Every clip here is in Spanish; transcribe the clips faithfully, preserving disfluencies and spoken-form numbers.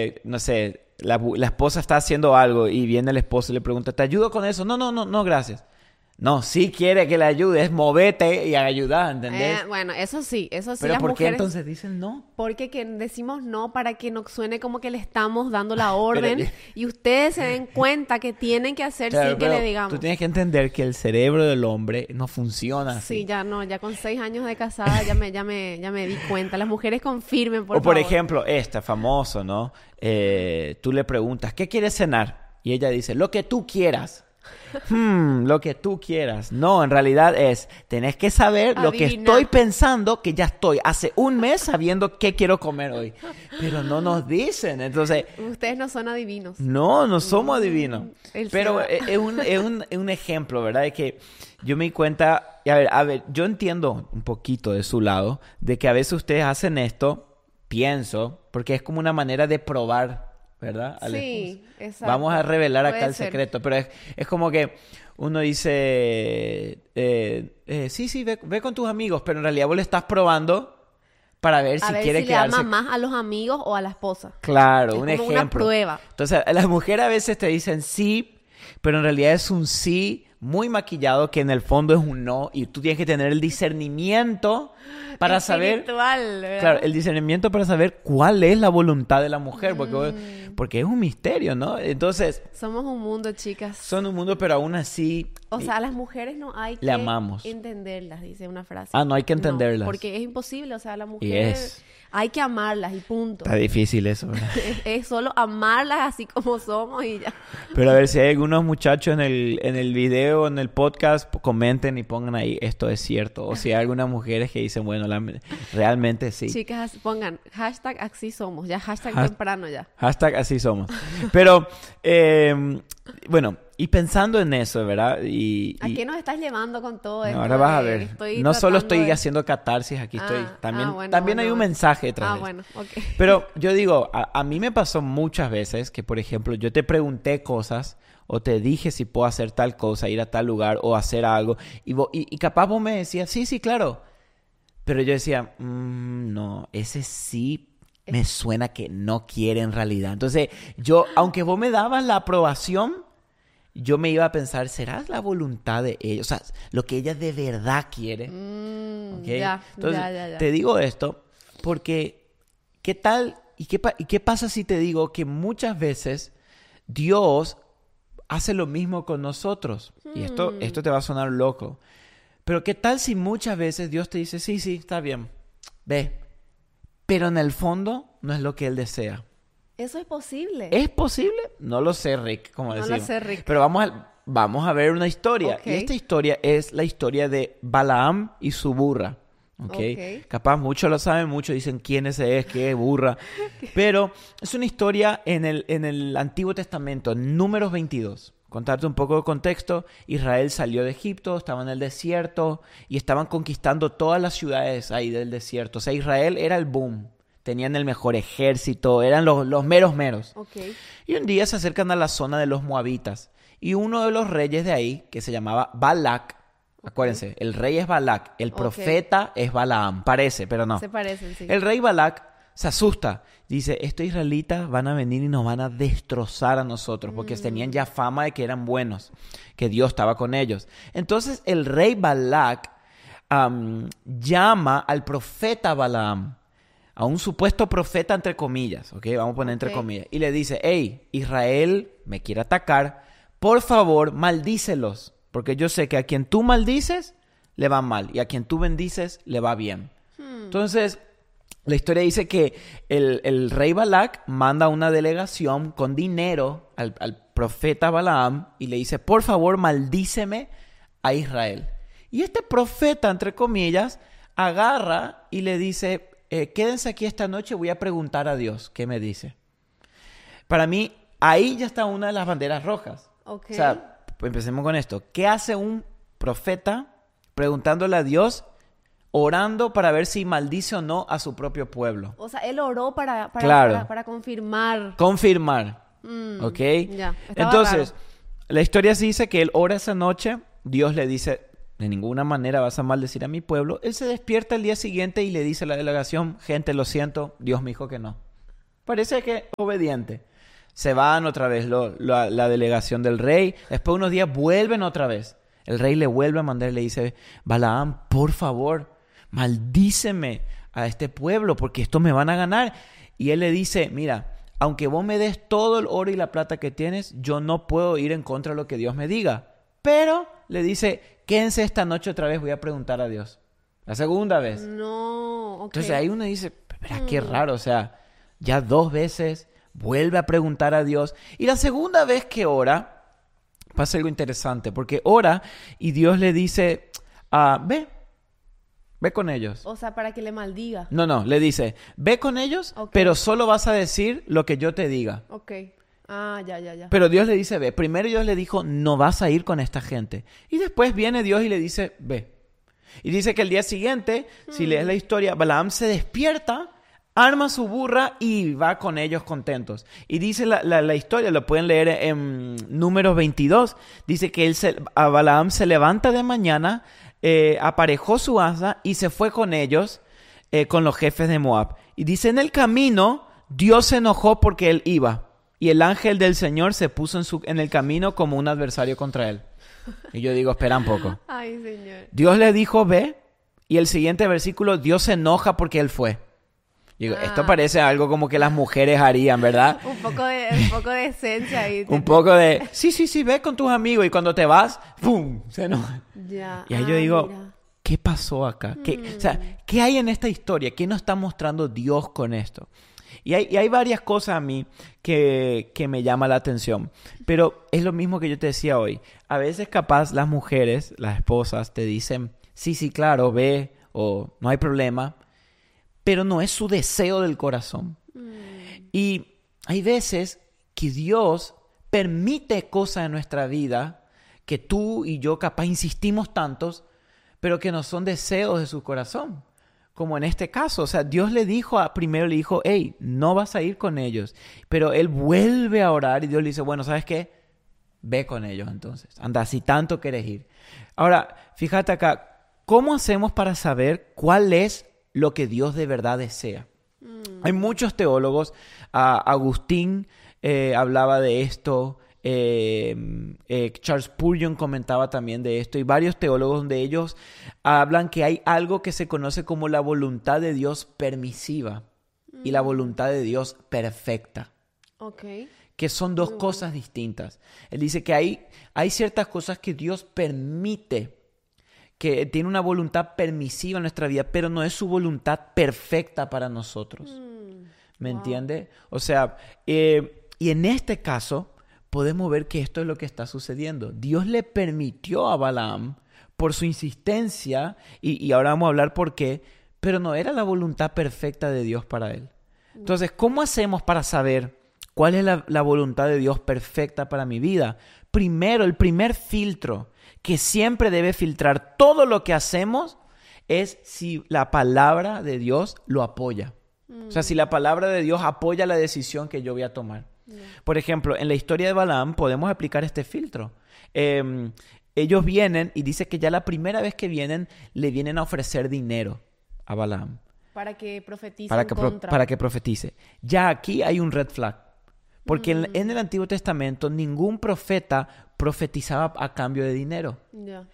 que, no sé, la, la esposa está haciendo algo y viene el esposo y le pregunta, ¿te ayudo con eso? No, no, no, no, gracias. No, sí quiere que le ayudes, movete y ayudar, ¿entendés? Eh, bueno, eso sí, eso sí. Pero las ¿por qué mujeres, entonces dicen no? Porque que decimos no para que no suene como que le estamos dando la orden Pero- y ustedes se den cuenta que tienen que hacer Claro, sin que pero le digamos. tú tienes que entender que el cerebro del hombre no funciona así. Sí, ya no, ya con seis años de casada ya me, ya me, ya me di cuenta. Las mujeres confirmen, por o por favor. ejemplo, esta, famoso, ¿no? Eh, tú le preguntas, ¿qué quieres cenar? Y ella dice, lo que tú quieras. Hmm, lo que tú quieras. No, en realidad es, tenés que saber lo que Adivina. estoy pensando, que ya estoy hace un mes sabiendo qué quiero comer hoy. Pero no nos dicen, entonces... Ustedes no son adivinos. No, no somos adivinos. El Pero Seba. es es un, es, un, es un ejemplo, ¿verdad? De que yo me di cuenta... y A ver, a ver, yo entiendo un poquito de su lado, de que a veces ustedes hacen esto, pienso, porque es como una manera de probar, ¿verdad? Al Sí, esposo. exacto. Vamos a revelar acá Puede el ser. secreto, pero es, es como que uno dice, eh, eh, sí, sí, ve, ve con tus amigos, pero en realidad vos le estás probando para ver A si ver quiere si le quedarse. ama más a los amigos o a la esposa. Claro, Es un como ejemplo. una prueba. Entonces, las mujeres a veces te dicen sí, pero en realidad es un sí muy maquillado que en el fondo es un no y tú tienes que tener el discernimiento para saber... Espiritual, ¿verdad? Claro, el discernimiento para saber cuál es la voluntad de la mujer, porque, Mm. porque es un misterio, ¿no? Entonces, Somos un mundo, chicas. son un mundo, pero aún así... O sea, a las mujeres no hay que Le amamos. entenderlas, dice una frase. Ah, no hay que entenderlas. No, porque es imposible, o sea, a la mujer Y es. hay que amarlas y punto. Está difícil eso, ¿verdad? Es, es solo amarlas así como somos y ya. Pero a ver, si hay algunos muchachos en el, en el video, en el podcast, p- comenten y pongan ahí, esto es cierto. O si hay algunas mujeres que dicen, bueno, la- realmente sí. Chicas, pongan hashtag así somos, ya hashtag Has- temprano ya. Hashtag así somos. Pero, eh, bueno, y pensando en eso, ¿verdad? Y, ¿A y- qué nos estás llevando con todo no, esto? ahora vas a de- ver. estoy No solo tratando estoy de- haciendo catarsis, aquí estoy. Ah, También, ah, bueno, también hay bueno, un bueno. mensaje detrás Ah, de bueno, ok. esto. Pero yo digo, a, a mí me pasó muchas veces que, por ejemplo, yo te pregunté cosas o te dije si puedo hacer tal cosa, ir a tal lugar o hacer algo. Y, vo- y, y capaz vos me decías, sí, sí, claro. Pero yo decía, "Mm, no, ese sí me suena que no quiere en realidad". Entonces, yo, aunque vos me dabas la aprobación, yo me iba a pensar, ¿será la voluntad de ella? O sea, lo que ella de verdad quiere. Mm, ¿Ok? ya, Entonces, ya, ya, ya. te digo esto porque, ¿qué tal? ¿Y qué, pa- y qué pasa si te digo que muchas veces Dios hace lo mismo con nosotros? Y esto, Hmm. esto te va a sonar loco. Pero ¿qué tal si muchas veces Dios te dice, sí, sí, está bien, ve, pero en el fondo no es lo que Él desea? Eso es posible. ¿Es posible? No lo sé, Rick, como No lo decimos. sé, Rick. Pero vamos a, vamos a ver una historia. Ok. Y esta historia es la historia de Balaam y su burra. ¿Okay? Ok. Capaz muchos lo saben, muchos dicen quién ese es, qué es burra. Pero es una historia en el, en el Antiguo Testamento, Números veintidós. Contarte un poco de contexto, Israel salió de Egipto, estaba en el desierto y estaban conquistando todas las ciudades ahí del desierto. O sea, Israel era el boom. Tenían el mejor ejército, eran los, los meros meros. Ok. Y un día se acercan a la zona de los moabitas. Y uno de los reyes de ahí, que se llamaba Balac, acuérdense, el rey es Balac, el Ok. profeta es Balaam. Parece, pero no. Se parecen, sí. El rey Balac se asusta. Dice, estos israelitas van a venir y nos van a destrozar a nosotros, porque tenían ya fama de que eran buenos, que Dios estaba con ellos. Entonces el rey Balac am, llama al profeta Balaam, a un supuesto profeta entre comillas, ¿ok? Vamos a poner entre Ok. comillas. Y le dice, hey, Israel me quiere atacar, por favor, maldícelos, porque yo sé que a quien tú maldices, le va mal, y a quien tú bendices, le va bien. Entonces, la historia dice que el, el rey Balac manda una delegación con dinero al, al profeta Balaam y le dice, por favor, maldíceme a Israel. Y este profeta, entre comillas, agarra y le dice, eh, quédense aquí esta noche, voy a preguntar a Dios qué me dice. Para mí, ahí ya está una de las banderas rojas. Ok. O sea, pues empecemos con esto. ¿Qué hace un profeta preguntándole a Dios, orando para ver si maldice o no a su propio pueblo? O sea, él oró para, para, Claro. para, para confirmar. Confirmar. Mm, ¿Ok? ya, estaba Entonces, raro. la historia sí dice que él ora esa noche, Dios le dice, de ninguna manera vas a maldecir a mi pueblo. Él se despierta el día siguiente y le dice a la delegación, gente, lo siento, Dios me dijo que no. Parece que obediente. Se van otra vez lo, lo, la delegación del rey. Después de unos días vuelven otra vez. El rey le vuelve a mandar y le dice, Balaam, por favor, maldíceme a este pueblo porque estos me van a ganar. Y él le dice, mira, aunque vos me des todo el oro y la plata que tienes, yo no puedo ir en contra de lo que Dios me diga. Pero le dice, quédense esta noche otra vez, voy a preguntar a Dios. La segunda vez. No, ok. Entonces ahí uno dice, pero qué raro, o sea, ya dos veces vuelve a preguntar a Dios. Y la segunda vez que ora, pasa algo interesante, porque ora y Dios le dice, ah, ve, ve con ellos. O sea, para que le maldiga. No, no, le dice, ve con ellos, Ok. pero solo vas a decir lo que yo te diga. Ok. Ah, ya, ya, ya. Pero Dios le dice, ve. Primero Dios le dijo, no vas a ir con esta gente. Y después viene Dios y le dice, ve. Y dice que el día siguiente, hmm. si lees la historia, Balaam se despierta, arma su burra y va con ellos contentos. Y dice la, la, la historia, lo pueden leer en Números veintidós, dice que él se, a Balaam se levanta de mañana, eh, aparejó su asna y se fue con ellos, eh, con los jefes de Moab. Y dice, en el camino, Dios se enojó porque él iba. Y el ángel del Señor se puso en, su, en el camino como un adversario contra él. Y yo digo, espera un poco. Ay, Señor. Dios le dijo, ve. Y el siguiente versículo, Dios se enoja porque él fue. Digo, Ah. esto parece algo como que las mujeres harían, ¿verdad? Un poco de, un poco de esencia ahí. Un poco de, sí, sí, sí, ve con tus amigos. Y cuando te vas, ¡pum! Se enoja. Ya. Y ahí Ah, yo digo, mira. ¿qué pasó acá? ¿Qué, Mm. o sea, ¿qué hay en esta historia? ¿Qué nos está mostrando Dios con esto? Y hay, y hay varias cosas a mí que, que me llama la atención. Pero es lo mismo que yo te decía hoy. A veces capaz las mujeres, las esposas, te dicen, sí, sí, claro, ve, o no hay problema. Pero no es su deseo del corazón. Mm. Y hay veces que Dios permite cosas en nuestra vida que tú y yo capaz insistimos tantos, pero que no son deseos de su corazón. Como en este caso, o sea, Dios le dijo, a, primero le dijo, hey, no vas a ir con ellos. Pero él vuelve a orar y Dios le dice, bueno, ¿sabes qué? Ve con ellos entonces. Anda, si tanto quieres ir. Ahora, fíjate acá, ¿cómo hacemos para saber cuál es lo que Dios de verdad desea? Mm. Hay muchos teólogos, uh, Agustín eh, hablaba de esto, Eh, eh, Charles Spurgeon comentaba también de esto y varios teólogos donde ellos hablan que hay algo que se conoce como la voluntad de Dios permisiva mm. y la voluntad de Dios perfecta. Okay. Que son dos Muy cosas bueno. distintas. Él dice que hay, hay ciertas cosas que Dios permite, que tiene una voluntad permisiva en nuestra vida, pero no es su voluntad perfecta para nosotros. Mm. ¿Me wow. entiende? O sea, eh, y en este caso podemos ver que esto es lo que está sucediendo. Dios le permitió a Balaam por su insistencia, y, y ahora vamos a hablar por qué, pero no era la voluntad perfecta de Dios para él. Entonces, ¿cómo hacemos para saber cuál es la, la voluntad de Dios perfecta para mi vida? Primero, el primer filtro que siempre debe filtrar todo lo que hacemos es si la palabra de Dios lo apoya. Mm. O sea, si la palabra de Dios apoya la decisión que yo voy a tomar. Yeah. Por ejemplo, en la historia de Balaam podemos aplicar este filtro. Eh, ellos vienen y dice que ya la primera vez que vienen, le vienen a ofrecer dinero a Balaam. Para que profetice para en que contra. Pro, para que profetice. Ya aquí hay un red flag. Porque mm. en, en el Antiguo Testamento ningún profeta profetizaba a cambio de dinero. Yeah.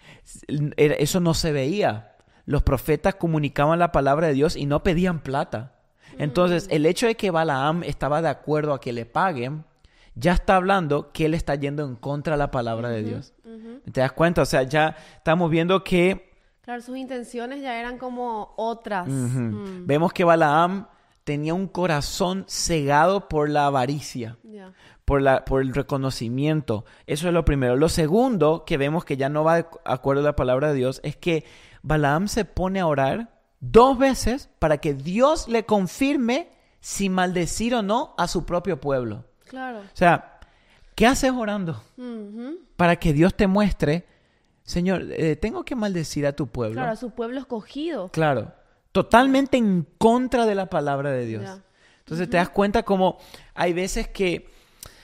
Eso no se veía. Los profetas comunicaban la palabra de Dios y no pedían plata. Entonces, el hecho de que Balaam estaba de acuerdo a que le paguen, ya está hablando que él está yendo en contra de la palabra uh-huh, de Dios. Uh-huh. ¿Te das cuenta? O sea, ya estamos viendo que... Claro, sus intenciones ya eran como otras. Uh-huh. Mm. Vemos que Balaam tenía un corazón cegado por la avaricia, yeah. por, la, por el reconocimiento. Eso es lo primero. Lo segundo, que vemos que ya no va de acuerdo a la palabra de Dios, es que Balaam se pone a orar dos veces para que Dios le confirme si maldecir o no a su propio pueblo. Claro. O sea, ¿qué haces orando? Uh-huh. Para que Dios te muestre, Señor, eh, tengo que maldecir a tu pueblo. Claro, a su pueblo escogido. Claro. Totalmente en contra de la palabra de Dios. Yeah. Entonces uh-huh. te das cuenta como hay veces que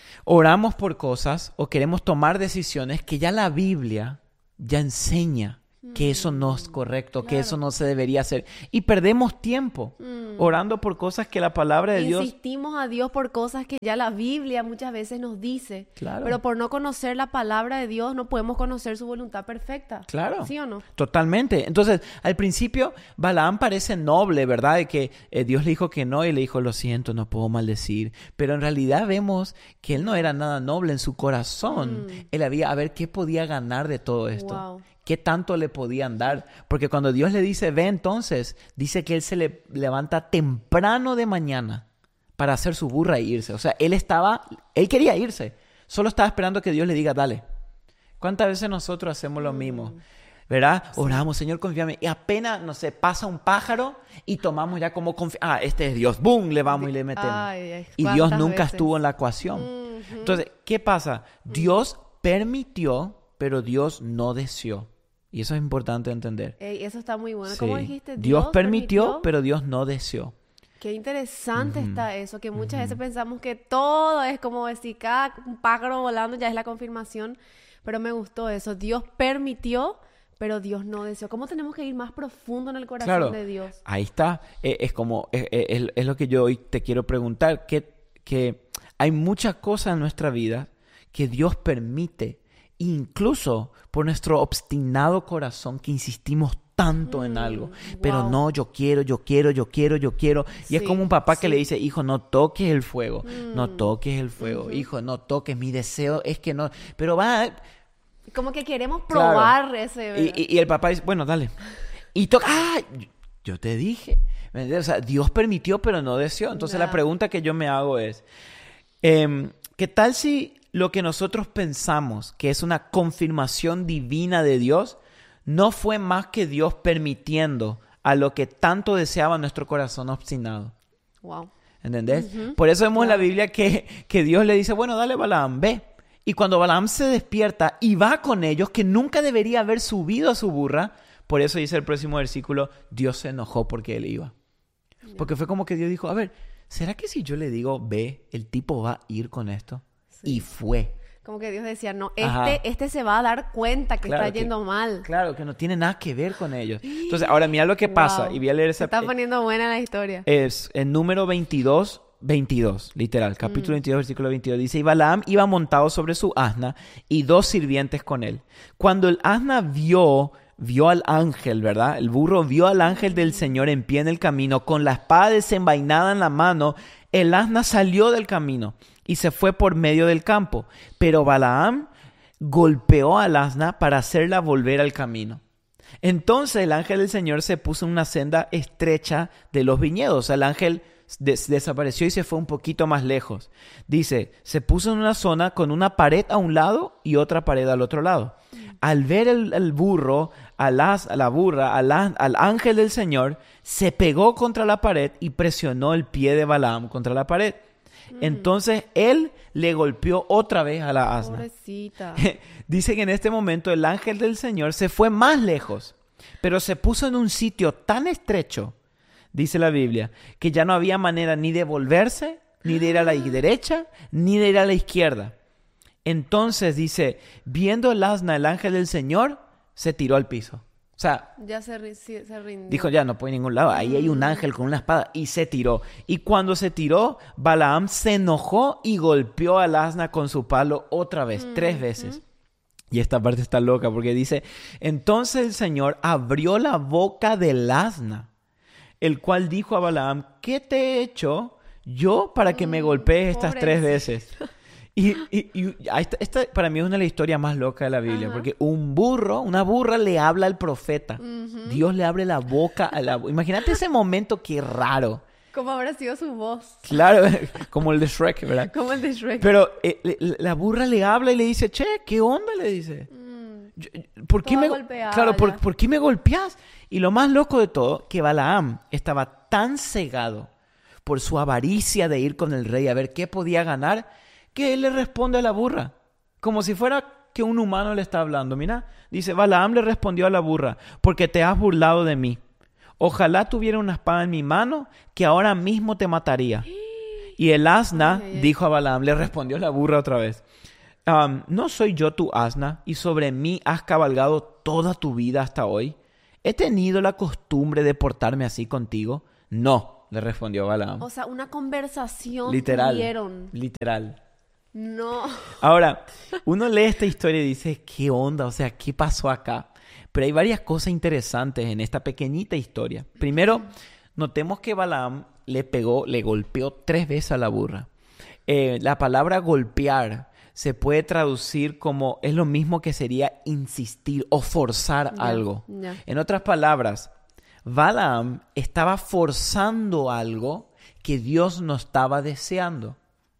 oramos por cosas o queremos tomar decisiones que ya la Biblia ya enseña que eso no es correcto, Claro. que eso no se debería hacer. Y perdemos tiempo Mm. orando por cosas que la palabra de Dios... Insistimos a Dios por cosas que ya la Biblia muchas veces nos dice. Claro. Pero por no conocer la palabra de Dios no podemos conocer su voluntad perfecta. Claro. ¿Sí o no? Totalmente. Entonces, al principio, Balaam parece noble, ¿verdad? De que eh, Dios le dijo que no y le dijo, lo siento, no puedo maldecir. Pero en realidad vemos que él no era nada noble en su corazón. Mm. Él había a ver qué podía ganar de todo esto. Wow. ¿Qué tanto le podían dar? Porque cuando Dios le dice, ve entonces, dice que él se le levanta temprano de mañana para hacer su burra e irse. O sea, él estaba, él quería irse. Solo estaba esperando que Dios le diga, dale. ¿Cuántas veces nosotros hacemos lo mismo? ¿Verdad? Sí. Oramos, Señor, confíame. Y apenas, no sé, pasa un pájaro y tomamos ya como confianza. Ah, este es Dios. ¡Bum! Le vamos y le metemos. Ay, y Dios nunca veces? estuvo en la ecuación. Uh-huh. Entonces, ¿qué pasa? Dios permitió, pero Dios no deseó. Y eso es importante entender. Ey, eso está muy bueno. Sí. ¿Cómo dijiste? Dios, Dios permitió, permitió, pero Dios no deseó. Qué interesante Ujú. está eso, que muchas Ujú. veces pensamos que todo es como decir, cada pájaro volando ya es la confirmación, pero me gustó eso. Dios permitió, pero Dios no deseó. ¿Cómo tenemos que ir más profundo en el corazón Claro, de Dios? ahí está. Eh, es como, es, es- es lo que yo hoy te quiero preguntar, que, que hay muchas cosas en nuestra vida que Dios permite, incluso por nuestro obstinado corazón que insistimos tanto en Mm, algo, pero wow. no, yo quiero, yo quiero, yo quiero, yo quiero. Y es Sí, como un papá que sí. le dice, hijo, no toques el fuego, no Mm, toques el fuego, ujú. hijo, no toques, mi deseo es que no, pero va, Como que queremos Claro. probar ese... y, y- y el papá dice, bueno, dale. Y toca, ¡ah! Yo te dije. ¿Me entiendes? O sea, Dios permitió, pero no deseó. Entonces Ya. la pregunta que yo me hago es, em, ¿qué tal si lo que nosotros pensamos que es una confirmación divina de Dios no fue más que Dios permitiendo a lo que tanto deseaba nuestro corazón obstinado? Wow. ¿Entendés? Ujú. Por eso vemos en la Claro. Biblia que, que Dios le dice, bueno, dale Balaam, ve. Y cuando Balaam se despierta y va con ellos, que nunca debería haber subido a su burra, por eso dice el próximo versículo, Dios se enojó porque él iba. Porque fue como que Dios dijo, a ver, ¿será que si yo le digo, ve, el tipo va a ir con esto? Sí. Y fue. Como que Dios decía, no, Ajá. este, este se va a dar cuenta que Claro está que- yendo mal. Claro, que no tiene nada que ver con ellos. Entonces, ahora mira lo que pasa. Wow. Y voy a leer Se esa... está poniendo buena la historia. Es en número veintidós, veintidós, literal, capítulo veintidós, versículo veintidós. Dice, y Balaam iba montado sobre su asna y dos sirvientes con él. Cuando el asna vio, vio al ángel, ¿verdad? El burro vio al ángel del Señor en pie en el camino, con la espada desenvainada en la mano, el asna salió del camino y se fue por medio del campo. Pero Balaam golpeó al asna para hacerla volver al camino. Entonces el ángel del Señor se puso en una senda estrecha de los viñedos. O sea, el ángel des- desapareció y se fue un poquito más lejos. Dice, se puso en una zona con una pared a un lado y otra pared al otro lado. Al ver el, el burro, al as- a la burra, al, as- al ángel del Señor, se pegó contra la pared y presionó el pie de Balaam contra la pared. Entonces él le golpeó otra vez a la asna. Pobrecita. Dice que en este momento el ángel del Señor se fue más lejos, pero se puso en un sitio tan estrecho, dice la Biblia, que ya no había manera ni de volverse, ni de ir a la derecha, ni de ir a la izquierda. Entonces dice, viendo el asna, el ángel del Señor se tiró al piso. O sea, Ya se, ri- sí, se rindió. dijo, ya no puedo ir a ningún lado. Ahí hay un ángel con una espada. Y se tiró. Y cuando se tiró, Balaam se enojó y golpeó al asna con su palo otra vez, tres veces. Y esta parte está loca porque dice, entonces el Señor abrió la boca del asna, el cual dijo a Balaam, ¿qué te he hecho yo para que me golpees estas tres veces? Y, y- y esta, esta para mí es una de las historias más locas de la Biblia, Ajá. porque un burro, una burra le habla al profeta. Ujú. Dios le abre la boca a la... Imagínate ese momento, qué raro. ¿Cómo habrá sido su voz? Claro, como el de Shrek, ¿verdad? Como el de Shrek. Pero eh, le- la burra le habla y le dice, che, ¿qué onda? Le dice. Mm, Yo- ¿Por qué Toda me, golpeada claro, ¿por, ya. por qué me golpeas? Y lo más loco de todo, que Balaam estaba tan cegado por su avaricia de ir con el rey a ver qué podía ganar, que él le responde a la burra, como si fuera que un humano le está hablando. Mira, dice, Balaam le respondió a la burra, porque te has burlado de mí. Ojalá tuviera una espada en mi mano, que ahora mismo te mataría. Y el asna Ay, ay, ay. dijo a Balaam, le respondió la burra otra vez. um, ¿no soy yo tu asna y sobre mí has cabalgado toda tu vida hasta hoy? ¿He tenido la costumbre de portarme así contigo? No, le respondió Balaam. O sea, una conversación Literal, tuvieron. literal. No. Ahora, uno lee esta historia y dice, ¿qué onda? O sea, ¿qué pasó acá? Pero hay varias cosas interesantes en esta pequeñita historia. Primero, notemos que Balaam le pegó, le golpeó tres veces a la burra. Eh, la palabra golpear se puede traducir como, es lo mismo que sería insistir o forzar Ya, algo. ya. En otras palabras, Balaam estaba forzando algo que Dios no estaba deseando.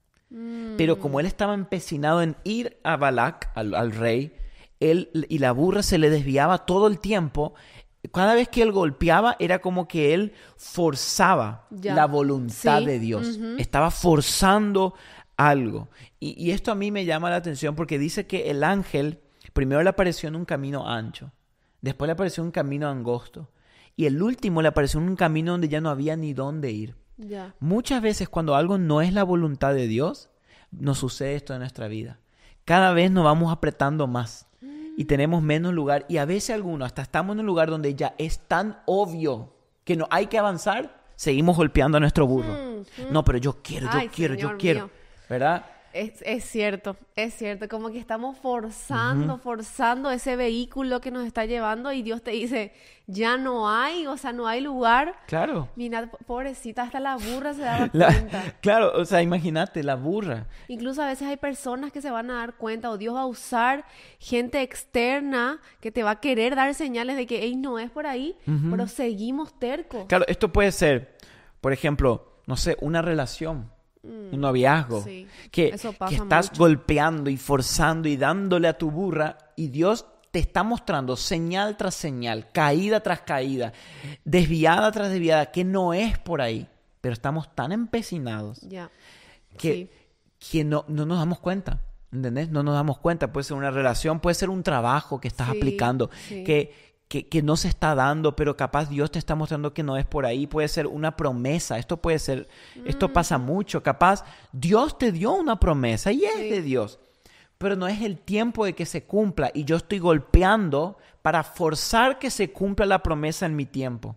Pero como él estaba empecinado en ir a Balac, al, al rey, él y la burra se le desviaba todo el tiempo. Cada vez que él golpeaba era como que él forzaba Ya. la voluntad Sí, de Dios. ujú. Estaba forzando algo. Y, y esto a mí me llama la atención porque dice que el ángel primero le apareció en un camino ancho, después le apareció en un camino angosto y el último le apareció en un camino donde ya no había ni dónde ir. Ya. Muchas veces cuando algo no es la voluntad de Dios, nos sucede esto en nuestra vida. Cada vez nos vamos apretando más y tenemos menos lugar. Y a veces algunos hasta estamos en un lugar donde ya es tan obvio que no hay que avanzar, seguimos golpeando a nuestro burro. Mm, mm. No, pero yo quiero, yo Ay, quiero, yo Señor quiero. mío. ¿Verdad? Es, es cierto, es cierto, como que estamos forzando, forzando ese vehículo que nos está llevando y Dios te dice, ya no hay, o sea, no hay lugar. Claro. Mira, pobrecita, hasta la burra se daba La- cuenta. claro, o sea, imagínate, la burra. Incluso a veces hay personas que se van a dar cuenta o Dios va a usar gente externa que te va a querer dar señales de que, hey, no es por ahí, pero seguimos tercos. Claro, esto puede ser, por ejemplo, no sé, una relación, un noviazgo, sí, que, eso que pasa estás mucho. golpeando y forzando y dándole a tu burra y Dios te está mostrando señal tras señal, caída tras caída, desviada tras desviada, que no es por ahí, pero estamos tan empecinados Ya. que, Sí. que no, no nos damos cuenta. ¿Entendés? No nos damos cuenta. Puede ser una relación, puede ser un trabajo que estás Sí, aplicando, sí. que, que, que no se está dando, pero capaz Dios te está mostrando que no es por ahí. Puede ser una promesa. Esto puede ser, esto pasa mucho. Capaz Dios te dio una promesa y es Sí. de Dios, pero no es el tiempo de que se cumpla y yo estoy golpeando para forzar que se cumpla la promesa en mi tiempo.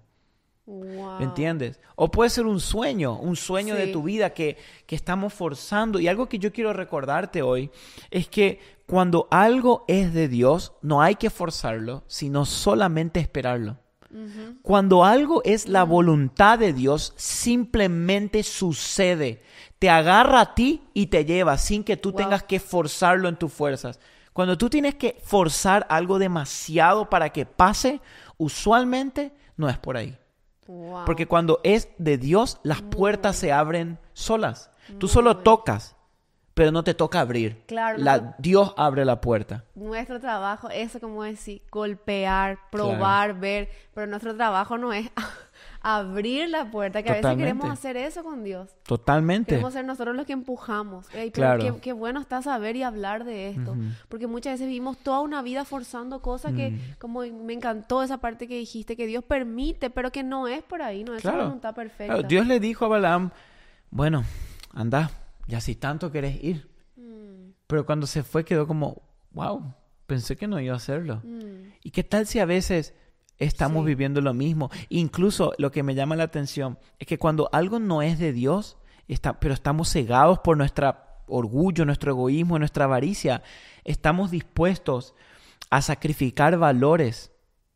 Wow. ¿Me entiendes? O puede ser un sueño, un sueño de Sí. tu vida que, que estamos forzando. Y algo que yo quiero recordarte hoy es que cuando algo es de Dios, no hay que forzarlo, sino solamente esperarlo. Ujú. Cuando algo es la voluntad de Dios, simplemente sucede. Te agarra a ti y te lleva sin que tú Wow. tengas que forzarlo en tus fuerzas. Cuando tú tienes que forzar algo demasiado para que pase, usualmente no es por ahí. Wow. Porque cuando es de Dios, las puertas se abren solas. Tú Muy solo bueno. tocas, pero no te toca abrir. Claro, La- no te- Dios abre la puerta. Nuestro trabajo, eso como decir, golpear, probar, ver, pero nuestro trabajo no es abrir la puerta, que a veces Totalmente. queremos hacer eso con Dios. Totalmente. Queremos ser nosotros los que empujamos. Ey, pero Claro. qué, qué bueno está saber y hablar de esto. Porque muchas veces vivimos toda una vida forzando cosas que, Mm. como me encantó esa parte que dijiste, que Dios permite, pero que no es por ahí, no es su Claro. voluntad perfecta. Claro, Dios le dijo a Balaam, bueno, anda, ya si tanto querés ir. Mm, Pero cuando se fue quedó como, wow, pensé que no iba a hacerlo. mm, ¿Y qué tal si a veces estamos Sí. viviendo lo mismo? Incluso lo que me llama la atención es que cuando algo no es de Dios, está, pero estamos cegados por nuestro orgullo, nuestro egoísmo, nuestra avaricia, estamos dispuestos a sacrificar valores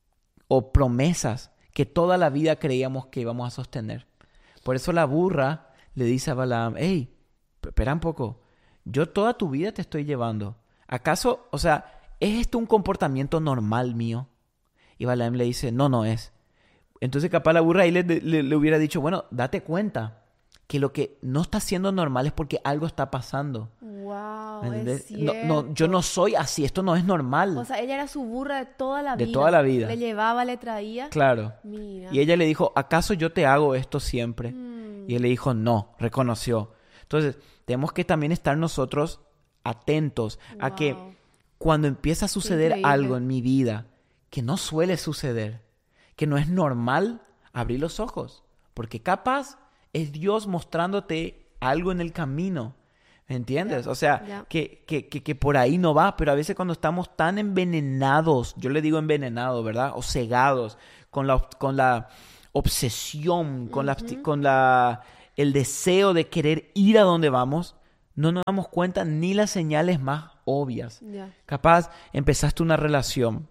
o promesas que toda la vida creíamos que íbamos a sostener. Por eso la burra le dice a Balaam, hey, espera un poco, yo toda tu vida te estoy llevando. ¿Acaso, o sea, es esto un comportamiento normal mío? Y Balaam le dice, no, no es. Entonces capaz la burra ahí le, le, le hubiera dicho, bueno, date cuenta que lo que no está siendo normal es porque algo está pasando. wow, ¿Me es entendés? cierto. No, no, yo no soy así, esto no es normal. O sea, ella era su burra de toda la De vida. toda la vida. Le llevaba, le traía. Claro. Mira. Y ella le dijo, ¿acaso yo te hago esto siempre? Mm. Y él le dijo, no, reconoció. Entonces, tenemos que también estar nosotros atentos a que Wow. cuando empieza a suceder Increíble. algo en mi vida que no suele suceder, que no es normal, abrir los ojos. Porque capaz es Dios mostrándote algo en el camino. ¿Entiendes? Ya, O sea, ya. que, que, que, que por ahí no va, pero a veces cuando estamos tan envenenados, yo le digo envenenados, ¿verdad? O cegados con la, con la obsesión, con, la, Ujú. con la, el deseo de querer ir a donde vamos, no nos damos cuenta ni las señales más obvias. Ya. Capaz empezaste una relación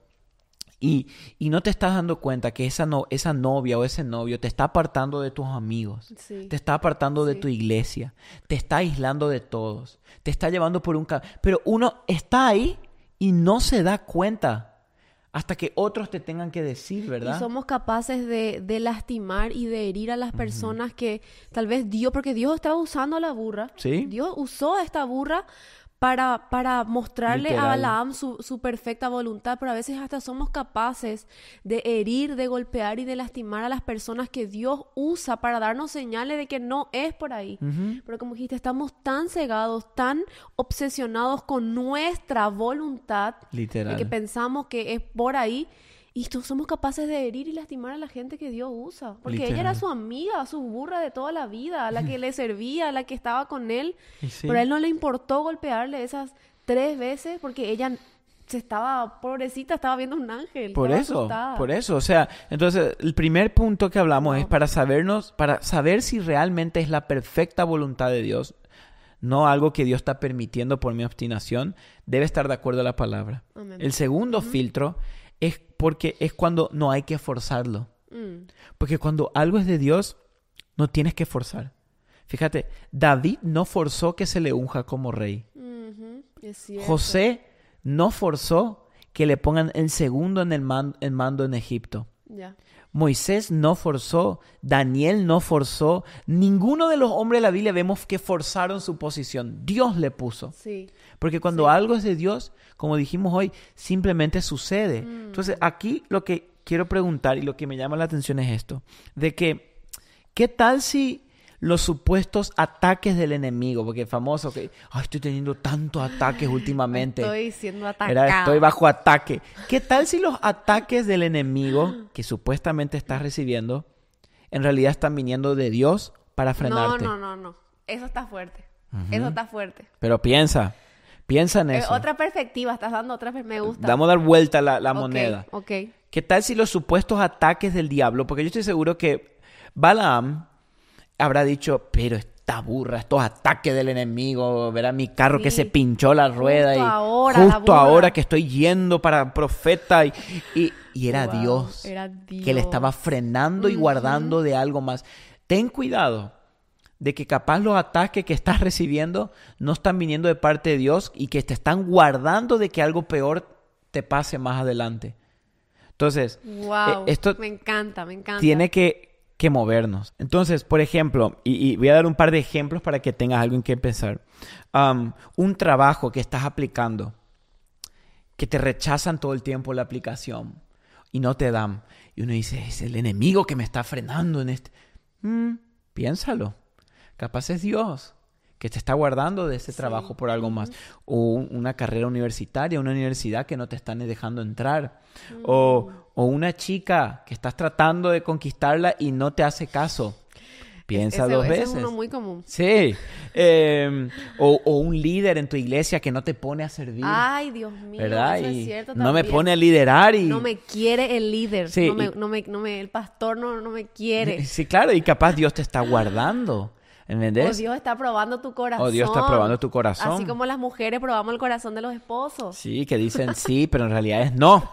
y, y no te estás dando cuenta que esa, no, esa novia o ese novio te está apartando de tus amigos, Sí. te está apartando de Sí. tu iglesia, te está aislando de todos, te está llevando por un camino. Pero uno está ahí y no se da cuenta hasta que otros te tengan que decir, ¿verdad? Y somos capaces de, de lastimar y de herir a las personas que tal vez Dios, porque Dios estaba usando a la burra. Sí. Dios usó a esta burra para, para mostrarle Literal. a Balaam su, su perfecta voluntad, pero a veces hasta somos capaces de herir, de golpear y de lastimar a las personas que Dios usa para darnos señales de que no es por ahí. Ujú. Pero como dijiste, estamos tan cegados, tan obsesionados con nuestra voluntad, Literal. de que pensamos que es por ahí, y tú- somos capaces de herir y lastimar a la gente que Dios usa. Porque ella Literal. era su amiga, su burra de toda la vida, a la que le servía, a la que estaba con él. Y sí. Pero a él no le importó golpearle esas tres veces porque ella se estaba, pobrecita, estaba viendo un ángel. Por estaba eso, asustada. por eso, o sea, entonces el primer punto que hablamos Wow. es para sabernos, para saber si realmente es la perfecta voluntad de Dios, no algo que Dios está permitiendo por mi obstinación, debe estar de acuerdo a la palabra. Amén. El segundo filtro es porque es cuando no hay que forzarlo, Mm, porque cuando algo es de Dios, no tienes que forzar. Fíjate, David no forzó que se le unja como rey. ujú, es cierto. José no forzó que le pongan el segundo en el man- en mando en Egipto. Ya. Moisés no forzó, Daniel no forzó, ninguno de los hombres de la Biblia vemos que forzaron su posición. Dios le puso. Sí. Porque cuando Sí. algo es de Dios, como dijimos hoy, simplemente sucede. Mm. Entonces, aquí lo que quiero preguntar y lo que me llama la atención es esto, de que, ¿qué tal si los supuestos ataques del enemigo? Porque es famoso que, ay, estoy teniendo tantos ataques últimamente. Estoy siendo Era, atacada. estoy bajo ataque. ¿Qué tal si los ataques del enemigo que supuestamente estás recibiendo en realidad están viniendo de Dios para No, frenarte? no, no, no. Eso está fuerte. Eso está fuerte. Pero piensa, piensa en Eh, eso. otra perspectiva, estás dando otra perspectiva. Me gusta. Vamos a dar vuelta la, la Ok, moneda. Ok. ¿Qué tal si los supuestos ataques del diablo? Porque yo estoy seguro que Balaam habrá dicho, pero esta burra, estos ataques del enemigo, verá mi carro que Sí. se pinchó la rueda Justo y ahora, la justo burra. ahora que estoy yendo para profeta y, y, y era Wow, Dios era Dios. que le estaba frenando y Ujú. guardando de algo más. Ten cuidado de que capaz los ataques que estás recibiendo no están viniendo de parte de Dios y que te están guardando de que algo peor te pase más adelante. Entonces, Wow. eh, esto me encanta, me encanta. tiene que, que movernos. Entonces, por ejemplo, y, y voy a dar un par de ejemplos para que tengas algo en qué pensar. Um, un trabajo que estás aplicando, que te rechazan todo el tiempo la aplicación y no te dan. Y uno dice, es el enemigo que me está frenando en este. Mm, piénsalo. Capaz es Dios que te está guardando de ese Sí. trabajo por algo más. O un- una carrera universitaria, una universidad que no te están dejando entrar. O, o una chica que estás tratando de conquistarla y no te hace caso. Piensa Ese- dos ese veces. es uno muy común. Sí. Eh, o, o un líder en tu iglesia que no te pone a servir. Ay, Dios mío, ¿Verdad? eso Y es cierto no me también. pone a liderar y... No me quiere el líder. Sí, no, me, y- no, me, no me- el pastor no, no me quiere. Sí, claro, y capaz Dios te está guardando. O ¿Entendés? Dios está probando tu corazón. O Dios está probando tu corazón. Así como las mujeres probamos el corazón de los esposos. Sí, que dicen sí, pero en realidad es no.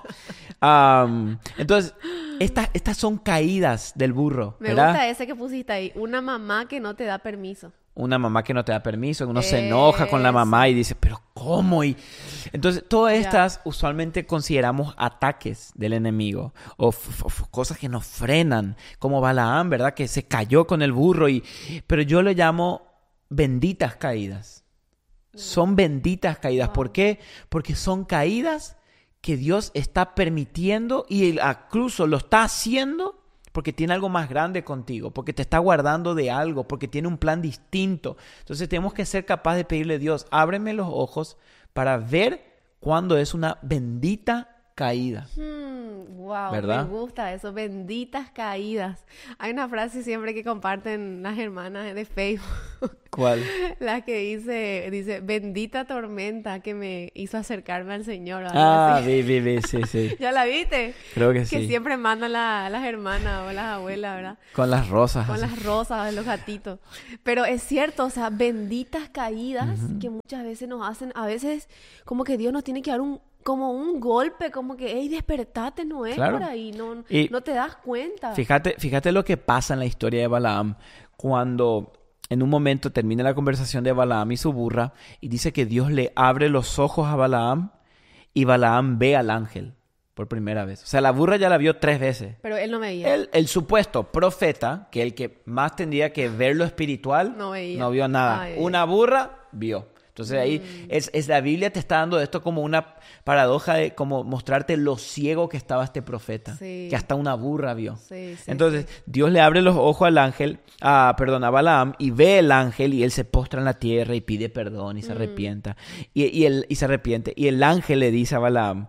Am, entonces, estas, estas son caídas del burro, Me ¿verdad? gusta ese que pusiste ahí. Una mamá que no te da permiso. Una mamá que no te da permiso, uno se enoja con la mamá y dice, pero ¿cómo? Y entonces, todas Ya. estas usualmente consideramos ataques del enemigo o f- f- cosas que nos frenan, como Balaam, ¿verdad? Que se cayó con el burro y... Pero yo le llamo benditas caídas. Son benditas caídas. Wow. ¿Por qué? Porque son caídas que Dios está permitiendo y el- incluso lo está haciendo porque tiene algo más grande contigo, porque te está guardando de algo, porque tiene un plan distinto. Entonces tenemos que ser capaces de pedirle a Dios, ábreme los ojos para ver cuándo es una bendita caídas. Hmm, wow, ¿Verdad? me gusta eso, benditas caídas. Hay una frase siempre que comparten las hermanas de Facebook, ¿Cuál? la que dice, dice, bendita tormenta que me hizo acercarme al Señor. o algo Ah, así. vi, vi, vi, sí, sí. ¿Ya la viste? Creo que Que sí. siempre mandan la- las hermanas o las abuelas, ¿verdad? Con las rosas. Con así. las rosas, los gatitos. Pero es cierto, o sea, benditas caídas que muchas veces nos hacen, a veces como que Dios nos tiene que dar un, como un golpe, como que, hey, despertate, no es Claro. por ahí, no, Y no te das cuenta. Fíjate, fíjate lo que pasa en la historia de Balaam cuando en un momento termina la conversación de Balaam y su burra y dice que Dios le abre los ojos a Balaam y Balaam ve al ángel por primera vez. O sea, la burra ya la vio tres veces. Pero él no veía. El, el supuesto profeta, que el que más tendría que ver lo espiritual, No veía. no vio nada. Ay, Una burra vio. Entonces ahí Mm. es, es la Biblia te está dando esto como una paradoja de como mostrarte lo ciego que estaba este profeta. Sí. Que hasta una burra vio. Sí, sí, Entonces Dios le abre los ojos al ángel, a, perdón, a Balaam, y ve el ángel y él se postra en la tierra y pide perdón y se Mm. arrepienta. Y, y, él, y se arrepiente. Y el ángel le dice a Balaam,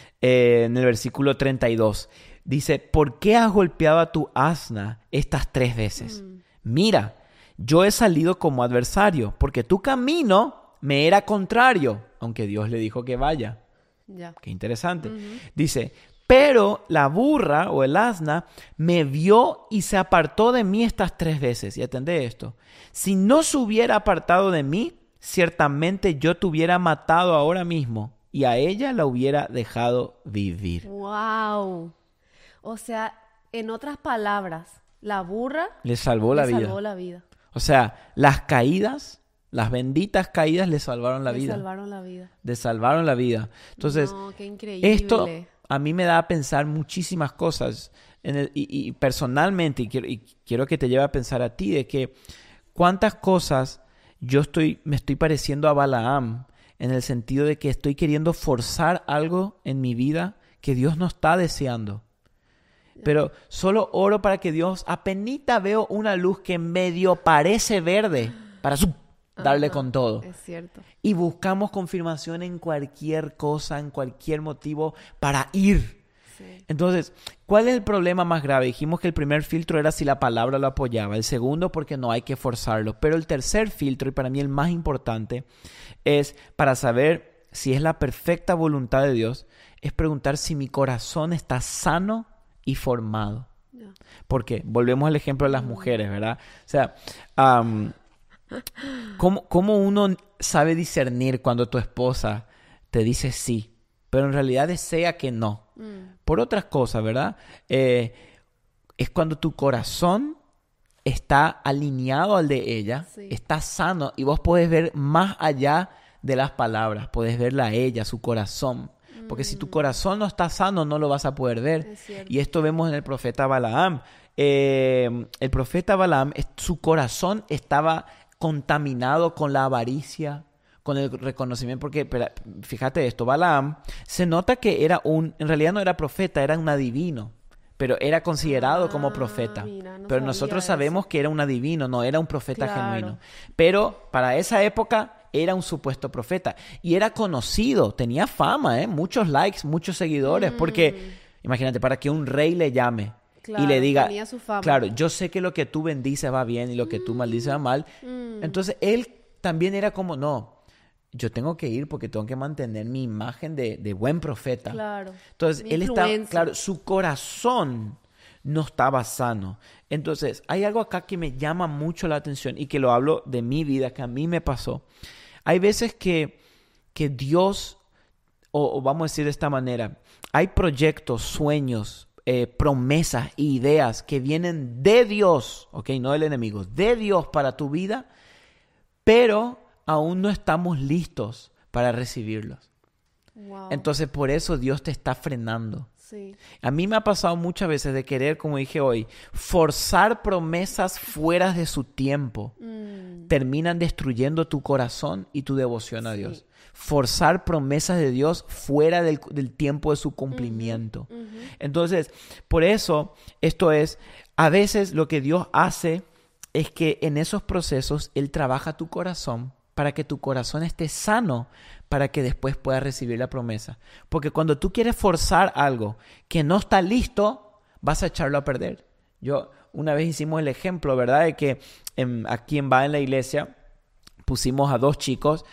eh, en el versículo treinta y dos, dice, ¿por qué has golpeado a tu asna estas tres veces? Mm. Mira, yo he salido como adversario, porque tu camino me era contrario, aunque Dios le dijo que vaya. Ya. Qué interesante. Ujú. Dice, pero la burra o el asna me vio y se apartó de mí estas tres veces. Y atendé esto. Si no se hubiera apartado de mí, ciertamente yo te hubiera matado ahora mismo y a ella la hubiera dejado vivir. Wow. O sea, en otras palabras, la burra Le salvó la le vida. salvó la vida. O sea, las caídas, las benditas caídas le salvaron la Le vida. salvaron la vida. Le salvaron la vida. Entonces, No, qué increíble. esto a mí me da a pensar muchísimas cosas. En el- y, y personalmente, y quiero, y quiero que te lleve a pensar a ti, de que cuántas cosas yo estoy, me estoy pareciendo a Balaam, en el sentido de que estoy queriendo forzar algo en mi vida que Dios no está deseando. Pero solo oro para que Dios, apenita veo una luz que medio parece verde, para su- darle Ajá, con todo. Es cierto. Y buscamos confirmación en cualquier cosa, en cualquier motivo para ir. Sí. Entonces, ¿cuál es el problema más grave? Dijimos que el primer filtro era si la palabra lo apoyaba. El segundo, porque no hay que forzarlo. Pero el tercer filtro, y para mí el más importante, es para saber si es la perfecta voluntad de Dios, es preguntar si mi corazón está sano y formado. Ya. ¿Por qué? Volvemos al ejemplo de las mujeres, ¿verdad? O sea, am, ¿cómo, cómo uno sabe discernir cuando tu esposa te dice sí, pero en realidad desea que no? Mm. Por otras cosas, ¿verdad? Eh, es cuando tu corazón está alineado al de ella, Sí. está sano y vos podés ver más allá de las palabras, podés verla a ella, su corazón. Porque si tu corazón no está sano, no lo vas a poder ver. Es cierto. Y esto vemos en el profeta Balaam. Eh, el profeta Balaam, es- su corazón estaba contaminado con la avaricia, con el reconocimiento. Porque, espera, fíjate esto, Balaam se nota que era un, en realidad no era profeta, era un adivino. Pero era considerado Ah, como profeta. mira, no pero sabía nosotros eso. sabemos que era un adivino, no era un profeta Claro. genuino. Pero para esa época era un supuesto profeta. Y era conocido, tenía fama, ¿eh? Muchos likes, muchos seguidores. Porque, imagínate, para que un rey le llame y Claro, le diga, tenía su fama. claro, yo sé que lo que tú bendices va bien y lo que tú maldices va mal. Mm. Entonces, él también era como, no, yo tengo que ir porque tengo que mantener mi imagen de, de buen profeta. Claro. Entonces, Mi él estaba, influencia. claro, su corazón no estaba sano. Entonces, hay algo acá que me llama mucho la atención y que lo hablo de mi vida, que a mí me pasó. Hay veces que, que Dios, o, o vamos a decir de esta manera, hay proyectos, sueños, eh, promesas, ideas que vienen de Dios, ¿ok? No del enemigo, de Dios para tu vida, pero aún no estamos listos para recibirlos. Wow. Entonces, por eso Dios te está frenando. Sí. A mí me ha pasado muchas veces de querer, como dije hoy, forzar promesas fuera de su tiempo. Mm. Terminan destruyendo tu corazón y tu devoción a Sí. Dios. Forzar promesas de Dios fuera del, del tiempo de su cumplimiento. Ujú. Entonces, por eso, esto es, a veces lo que Dios hace es que en esos procesos Él trabaja tu corazón para que tu corazón esté sano, para que después puedas recibir la promesa. Porque cuando tú quieres forzar algo que no está listo, vas a echarlo a perder. Yo una vez hicimos el ejemplo, ¿verdad? De que en, aquí en Va en la iglesia pusimos a dos chicos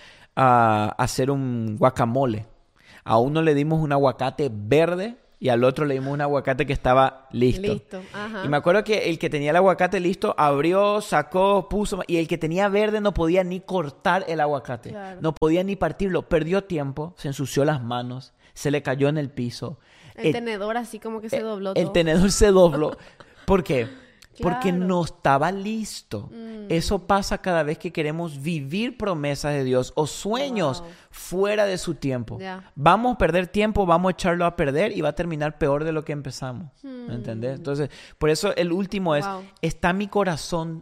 a hacer un guacamole. A uno le dimos un aguacate verde y al otro le dimos un aguacate que estaba listo. Listo, ajá. Y me acuerdo que el que tenía el aguacate listo abrió, sacó, puso, y el que tenía verde no podía ni cortar el aguacate. Claro. No podía ni partirlo. Perdió tiempo, se ensució las manos, se le cayó en el piso. El, El, tenedor así como que se dobló el todo. tenedor se dobló. ¿Por qué? Porque Claro. no estaba listo. Mm. Eso pasa cada vez que queremos vivir promesas de Dios o sueños Wow. fuera de su tiempo. Ya. Vamos a perder tiempo, vamos a echarlo a perder y va a terminar peor de lo que empezamos. Hmm. ¿Me entendés? Entonces, por eso el último es, Wow. ¿está mi corazón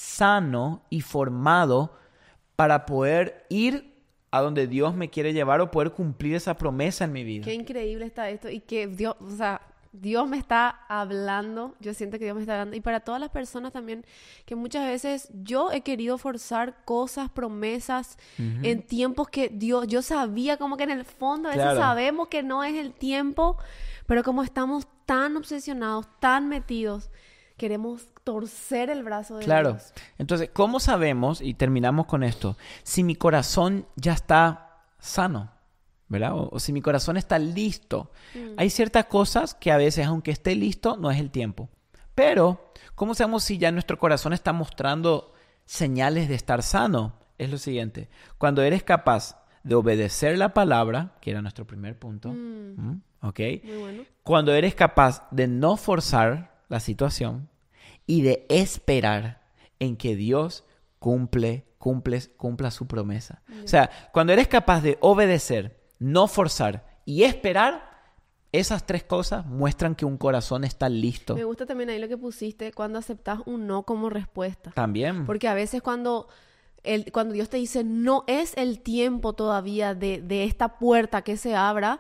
sano y formado para poder ir a donde Dios me quiere llevar o poder cumplir esa promesa en mi vida? Qué increíble está esto y que Dios, o sea, Dios me está hablando, yo siento que Dios me está hablando y para todas las personas también que muchas veces yo he querido forzar cosas, promesas Ujú. en tiempos que Dios, yo sabía como que en el fondo a veces Claro. sabemos que no es el tiempo, pero como estamos tan obsesionados, tan metidos, queremos torcer el brazo de Claro. Dios. Entonces, ¿cómo sabemos, y terminamos con esto, si mi corazón ya está sano? ¿Verdad? O, o si mi corazón está listo. Mm. Hay ciertas cosas que a veces, aunque esté listo, no es el tiempo. Pero, ¿cómo sabemos si ya nuestro corazón está mostrando señales de estar sano? Es lo siguiente. Cuando eres capaz de obedecer la palabra, que era nuestro primer punto, Mm. ¿m? ¿ok? Muy bueno. Cuando eres capaz de no forzar la situación y de esperar en que Dios cumple, cumple, cumpla su promesa. Yeah. O sea, cuando eres capaz de obedecer, no forzar y esperar, esas tres cosas muestran que un corazón está listo. Me gusta también ahí lo que pusiste cuando aceptas un no como respuesta. También. Porque a veces cuando, el, cuando Dios te dice no es el tiempo todavía de, de esta puerta que se abra,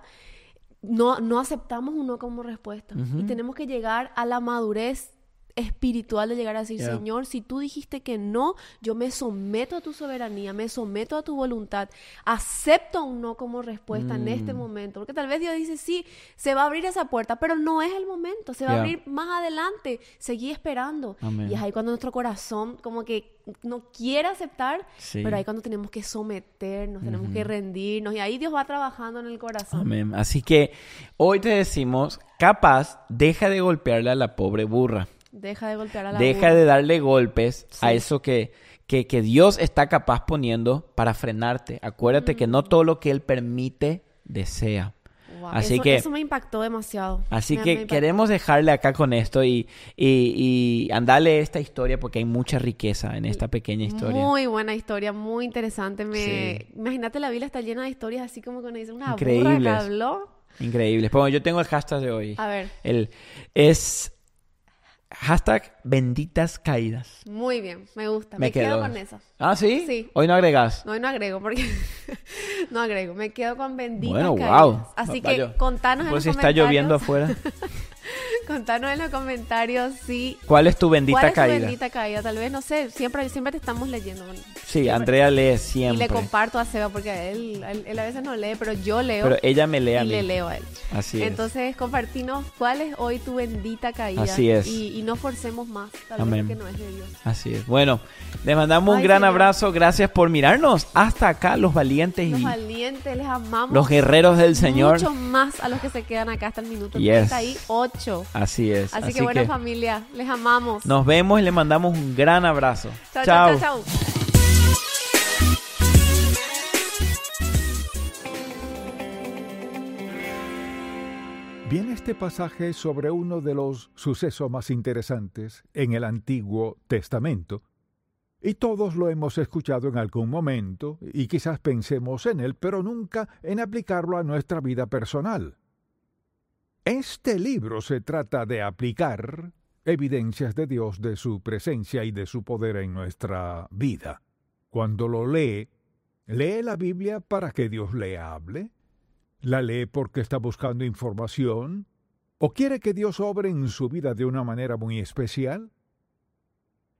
no, no aceptamos un no como respuesta. Ujú. Y tenemos que llegar a la madurez espiritual de llegar a decir, Yeah. Señor, si tú dijiste que no, yo me someto a tu soberanía, me someto a tu voluntad, acepto un no como respuesta en este Mm. momento, porque tal vez Dios dice, sí, se va a abrir esa puerta, pero no es el momento, se va Yeah. a abrir más adelante, seguí esperando. Amén. Y es ahí cuando nuestro corazón como que no quiere aceptar, Sí. pero ahí cuando tenemos que someternos, tenemos que rendirnos, y ahí Dios va trabajando en el corazón. Amén. Así que hoy te decimos, capaz, deja de golpearle a la pobre burra. Deja de golpear a la Deja burra. de darle golpes Sí. a eso que, que, que Dios está capaz poniendo para frenarte. Acuérdate que no todo lo que Él permite, desea. Wow, Así eso, que- eso me impactó demasiado. Así Me- que me impactó. queremos dejarle acá con esto y, y, y andarle esta historia porque hay mucha riqueza en esta pequeña historia. Muy buena historia, muy interesante. Me... Sí. Imagínate, la Biblia está llena de historias así como cuando dice una burra que Increíbles. habló. Increíble. Bueno, yo tengo el hashtag de hoy. A ver, El, es hashtag benditas caídas. muy bien, me gusta. Me Me, quedo quedo. con eso. ¿Ah, sí? Sí. Hoy no agregas. No, y no agrego porque no agrego, me quedo con benditas Bueno, caídas. wow. Así Vaya. que contanos en Pues los si está comentarios. lloviendo afuera. Contanos en los comentarios si ¿Cuál es tu bendita ¿cuál es tu caída? bendita caída? Tal vez, no sé, siempre, siempre te estamos leyendo. Sí, Siempre. Andrea lee Y siempre. le comparto a Seba porque él, él, él a veces no lee, pero yo leo Pero ella me lee a y mí. le leo a él. Así es. Entonces, compartinos cuál es hoy tu bendita caída. Así es. Y, y no forcemos más, tal Amén. vez porque no es de Dios. Así es. Bueno, les mandamos un Ay, gran Señor. abrazo. Gracias por mirarnos hasta acá, los valientes Los y valientes, les amamos. los guerreros del Señor. Mucho más a los que se quedan acá hasta el minuto Yes. treinta y ocho. Así es. Así, que buena familia, les amamos. nos vemos y le mandamos un gran abrazo. Chao, chao, chao, chao. Viene este pasaje sobre uno de los sucesos más interesantes en el Antiguo Testamento, y todos lo hemos escuchado en algún momento, y quizás pensemos en él, pero nunca en aplicarlo a nuestra vida personal. Este libro se trata de aplicar evidencias de Dios, de su presencia y de su poder en nuestra vida. Cuando lo lee, ¿lee la Biblia para que Dios le hable? ¿La lee porque está buscando información? ¿O quiere que Dios obre en su vida de una manera muy especial?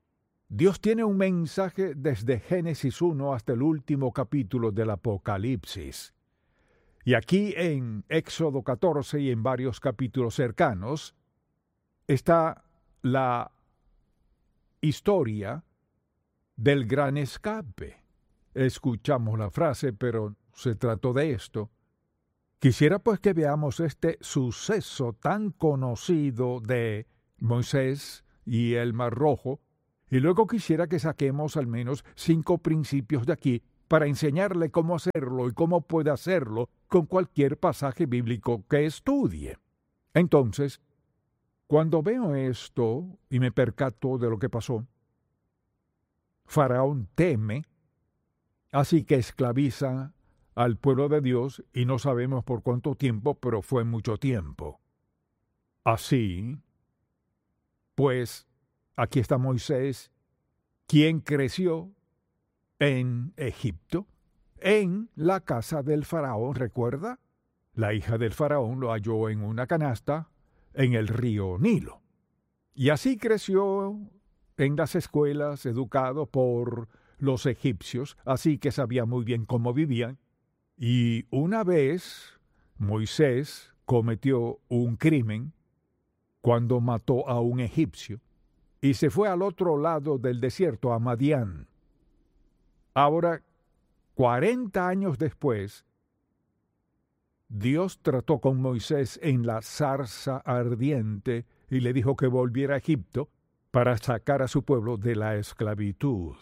Dios tiene un mensaje desde Génesis uno hasta el último capítulo del Apocalipsis. Y aquí en Éxodo catorce y en varios capítulos cercanos está la historia del gran escape. Escuchamos la frase, pero se trató de esto. Quisiera pues que veamos este suceso tan conocido de Moisés y el Mar Rojo, y luego quisiera que saquemos al menos cinco principios de aquí para enseñarle cómo hacerlo y cómo puede hacerlo con cualquier pasaje bíblico que estudie. Entonces, cuando veo esto y me percato de lo que pasó, Faraón teme, así que esclaviza al pueblo de Dios y no sabemos por cuánto tiempo, pero fue mucho tiempo. Así, pues, aquí está Moisés, quien creció en Egipto, en la casa del faraón, ¿recuerda? La hija del faraón lo halló en una canasta en el río Nilo. Y así creció en las escuelas, educado por los egipcios, así que sabía muy bien cómo vivían. Y una vez Moisés cometió un crimen cuando mató a un egipcio y se fue al otro lado del desierto, a Madián. Ahora, cuarenta años después, Dios trató con Moisés en la zarza ardiente y le dijo que volviera a Egipto para sacar a su pueblo de la esclavitud.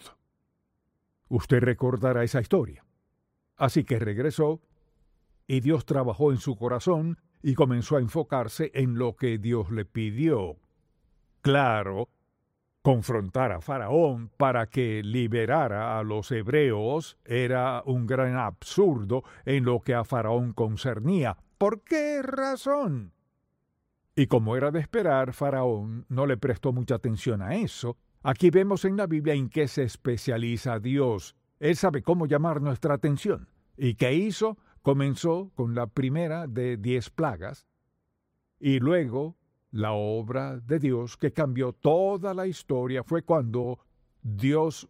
Usted recordará esa historia. Así que regresó y Dios trabajó en su corazón y comenzó a enfocarse en lo que Dios le pidió. Claro, confrontar a Faraón para que liberara a los hebreos era un gran absurdo en lo que a Faraón concernía. ¿Por qué razón? Y como era de esperar, Faraón no le prestó mucha atención a eso. Aquí vemos en la Biblia en qué se especializa Dios. Él sabe cómo llamar nuestra atención. ¿Y qué hizo? Comenzó con la primera de diez plagas y luego la obra de Dios que cambió toda la historia fue cuando Dios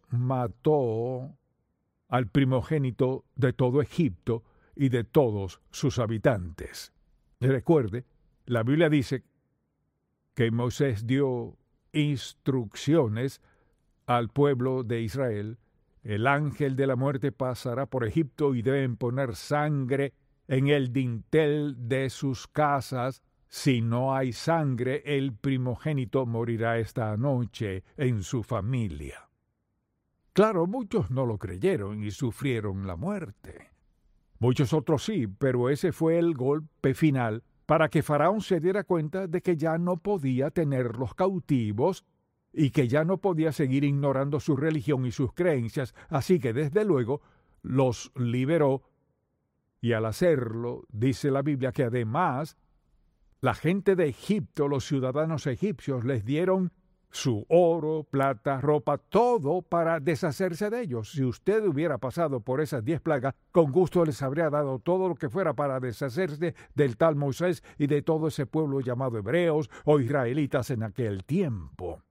mató al primogénito de todo Egipto y de todos sus habitantes. Recuerde, la Biblia dice que Moisés dio instrucciones al pueblo de Israel. El ángel de la muerte pasará por Egipto y deben poner sangre en el dintel de sus casas. Si no hay sangre, el primogénito morirá esta noche en su familia. Claro, muchos no lo creyeron y sufrieron la muerte. Muchos otros sí, pero ese fue el golpe final para que Faraón se diera cuenta de que ya no podía tenerlos cautivos y que ya no podía seguir ignorando su religión y sus creencias, así que desde luego los liberó, y al hacerlo, dice la Biblia que además la gente de Egipto, los ciudadanos egipcios, les dieron su oro, plata, ropa, todo para deshacerse de ellos. Si usted hubiera pasado por esas diez plagas, con gusto les habría dado todo lo que fuera para deshacerse del tal Moisés y de todo ese pueblo llamado hebreos o israelitas en aquel tiempo.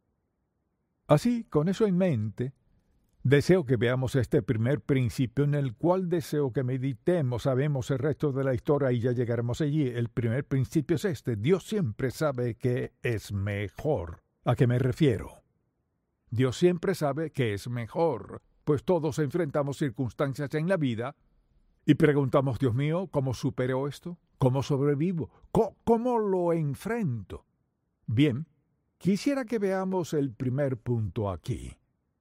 Así, con eso en mente, deseo que veamos este primer principio en el cual deseo que meditemos. Sabemos el resto de la historia y ya llegaremos allí. El primer principio es este: Dios siempre sabe que es mejor. ¿A qué me refiero? Dios siempre sabe que es mejor, pues todos enfrentamos circunstancias en la vida y preguntamos, Dios mío, ¿cómo supero esto? ¿Cómo sobrevivo? ¿Cómo, cómo lo enfrento? Bien, quisiera que veamos el primer punto aquí.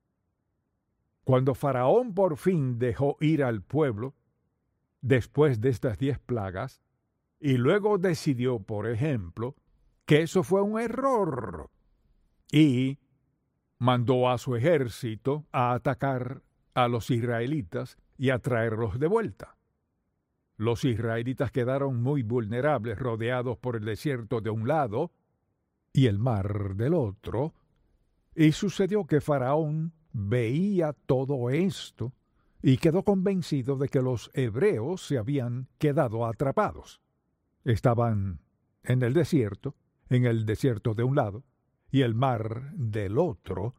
Cuando Faraón por fin dejó ir al pueblo, después de estas diez plagas, y luego decidió, por ejemplo, que eso fue un error, y mandó a su ejército a atacar a los israelitas y a traerlos de vuelta. Los israelitas quedaron muy vulnerables, rodeados por el desierto de un lado y el mar del otro, y sucedió que Faraón veía todo esto y quedó convencido de que los hebreos se habían quedado atrapados. Estaban en el desierto, en el desierto de un lado, y el mar del otro,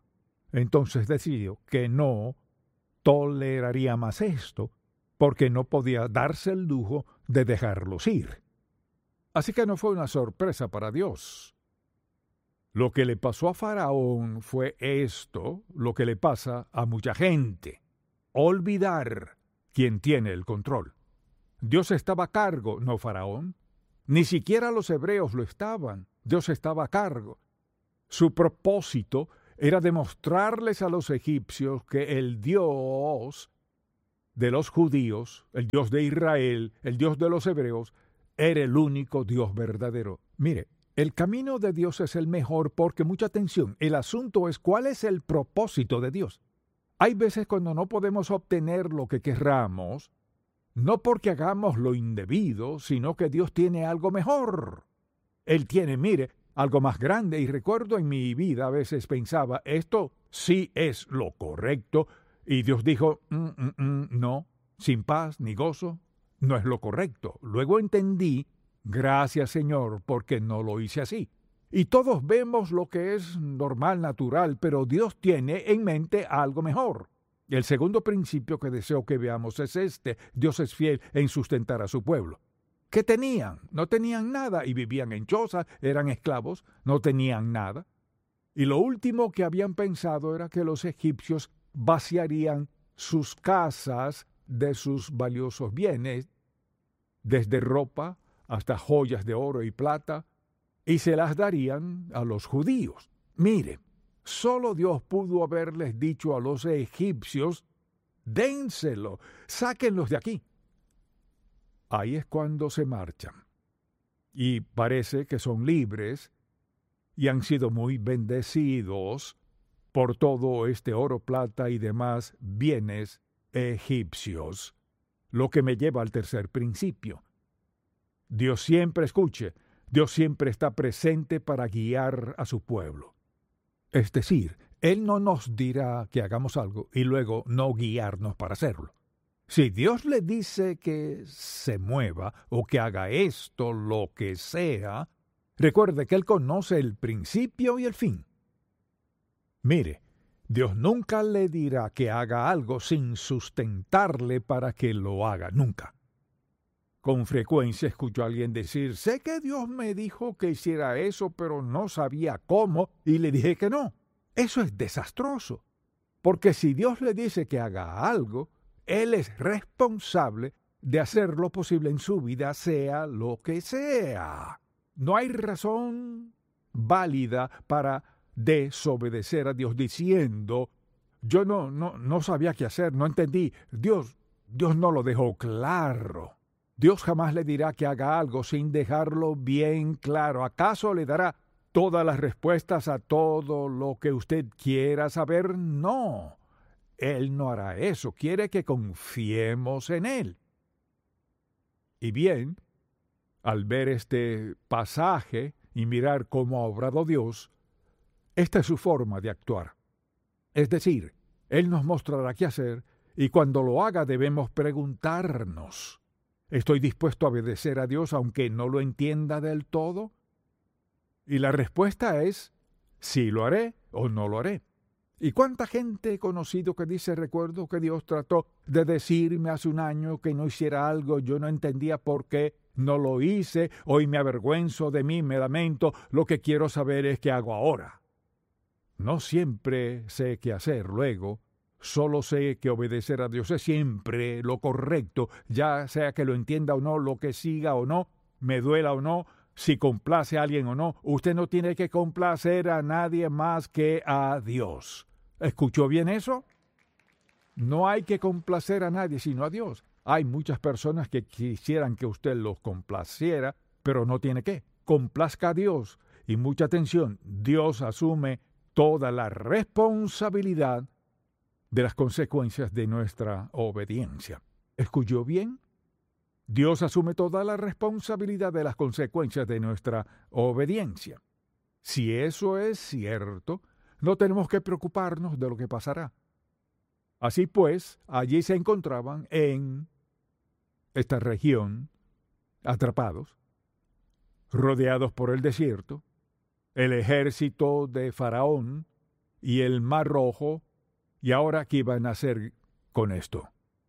Entonces decidió que no toleraría más esto, porque no podía darse el lujo de dejarlos ir. Así que no fue una sorpresa para Dios. Lo que le pasó a Faraón fue esto, lo que le pasa a mucha gente: olvidar quién tiene el control. Dios estaba a cargo, no Faraón. Ni siquiera los hebreos lo estaban. Dios estaba a cargo. Su propósito era demostrarles a los egipcios que el Dios de los judíos, el Dios de Israel, el Dios de los hebreos, era el único Dios verdadero. Mire, el camino de Dios es el mejor porque, mucha atención, el asunto es cuál es el propósito de Dios. Hay veces cuando no podemos obtener lo que querramos, no porque hagamos lo indebido, sino que Dios tiene algo mejor. Él tiene, mire, algo más grande, y recuerdo en mi vida a veces pensaba, esto sí es lo correcto, y Dios dijo, mm, mm, mm, no, sin paz ni gozo, no es lo correcto. Luego entendí, gracias Señor, porque no lo hice así. Y todos vemos lo que es normal, natural, pero Dios tiene en mente algo mejor. El segundo principio que deseo que veamos es este: Dios es fiel en sustentar a su pueblo. ¿Qué tenían? No tenían nada y vivían en chozas, eran esclavos, no tenían nada. Y lo último que habían pensado era que los egipcios vaciarían sus casas de sus valiosos bienes, desde ropa hasta joyas de oro y plata, y se las darían a los judíos. Mire, solo Dios pudo haberles dicho a los egipcios, dénselo, sáquenlos de aquí. Ahí es cuando se marchan. Y parece que son libres y han sido muy bendecidos por todo este oro, plata y demás bienes egipcios. Lo que me lleva al tercer principio. Dios siempre escuche, Dios siempre está presente para guiar a su pueblo. Es decir, Él no nos dirá que hagamos algo y luego no guiarnos para hacerlo. Si Dios le dice que se mueva o que haga esto, lo que sea, recuerde que Él conoce el principio y el fin. Mire, Dios nunca le dirá que haga algo sin sustentarle para que lo haga, nunca. Con frecuencia escucho a alguien decir, sé que Dios me dijo que hiciera eso, pero no sabía cómo, y le dije que no. Eso es desastroso, porque si Dios le dice que haga algo, Él es responsable de hacer lo posible en su vida, sea lo que sea. No hay razón válida para desobedecer a Dios diciendo, yo no, no, no sabía qué hacer, no entendí. Dios, Dios no lo dejó claro. Dios jamás le dirá que haga algo sin dejarlo bien claro. ¿Acaso le dará todas las respuestas a todo lo que usted quiera saber? No. Él no hará eso. Quiere que confiemos en Él. Y bien, al ver este pasaje y mirar cómo ha obrado Dios, esta es su forma de actuar. Es decir, Él nos mostrará qué hacer y cuando lo haga debemos preguntarnos, ¿estoy dispuesto a obedecer a Dios aunque no lo entienda del todo? Y la respuesta es, sí lo haré o no lo haré. ¿Y cuánta gente he conocido que dice, recuerdo que Dios trató de decirme hace un año que no hiciera algo, yo no entendía por qué, no lo hice, hoy me avergüenzo de mí, me lamento, lo que quiero saber es qué hago ahora? No siempre sé qué hacer luego, solo sé que obedecer a Dios es siempre lo correcto, ya sea que lo entienda o no, lo que siga o no, me duela o no, si complace a alguien o no. Usted no tiene que complacer a nadie más que a Dios. ¿Escuchó bien eso? No hay que complacer a nadie sino a Dios. Hay muchas personas que quisieran que usted los complaciera, pero no tiene que. Complazca a Dios. Y mucha atención, Dios asume toda la responsabilidad de las consecuencias de nuestra obediencia. ¿Escuchó bien? Dios asume toda la responsabilidad de las consecuencias de nuestra obediencia. Si eso es cierto, no tenemos que preocuparnos de lo que pasará. Así pues, allí se encontraban en esta región, atrapados, rodeados por el desierto, el ejército de Faraón y el Mar Rojo, y ahora ¿qué iban a hacer con esto?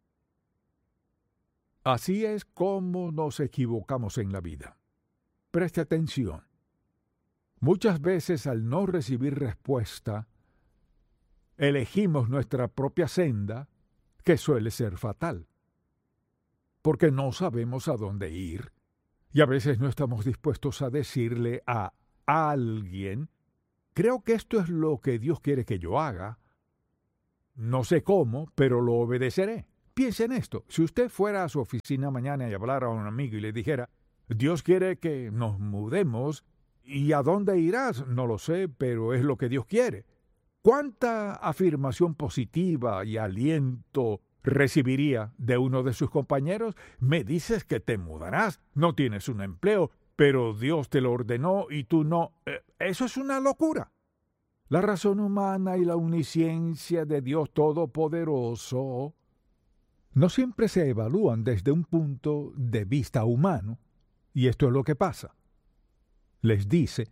Así es como nos equivocamos en la vida. Preste atención. Muchas veces al no recibir respuesta, elegimos nuestra propia senda, que suele ser fatal, porque no sabemos a dónde ir, y a veces no estamos dispuestos a decirle a alguien: creo que esto es lo que Dios quiere que yo haga. No sé cómo, pero lo obedeceré. Piense en esto. Si usted fuera a su oficina mañana y hablara a un amigo y le dijera: Dios quiere que nos mudemos, ¿y a dónde irás? No lo sé, pero es lo que Dios quiere. ¿Cuánta afirmación positiva y aliento recibiría de uno de sus compañeros? Me dices que te mudarás, no tienes un empleo, pero Dios te lo ordenó y tú no. Eh, eso es una locura. La razón humana y la omnisciencia de Dios Todopoderoso no siempre se evalúan desde un punto de vista humano, y esto es lo que pasa. Les dice: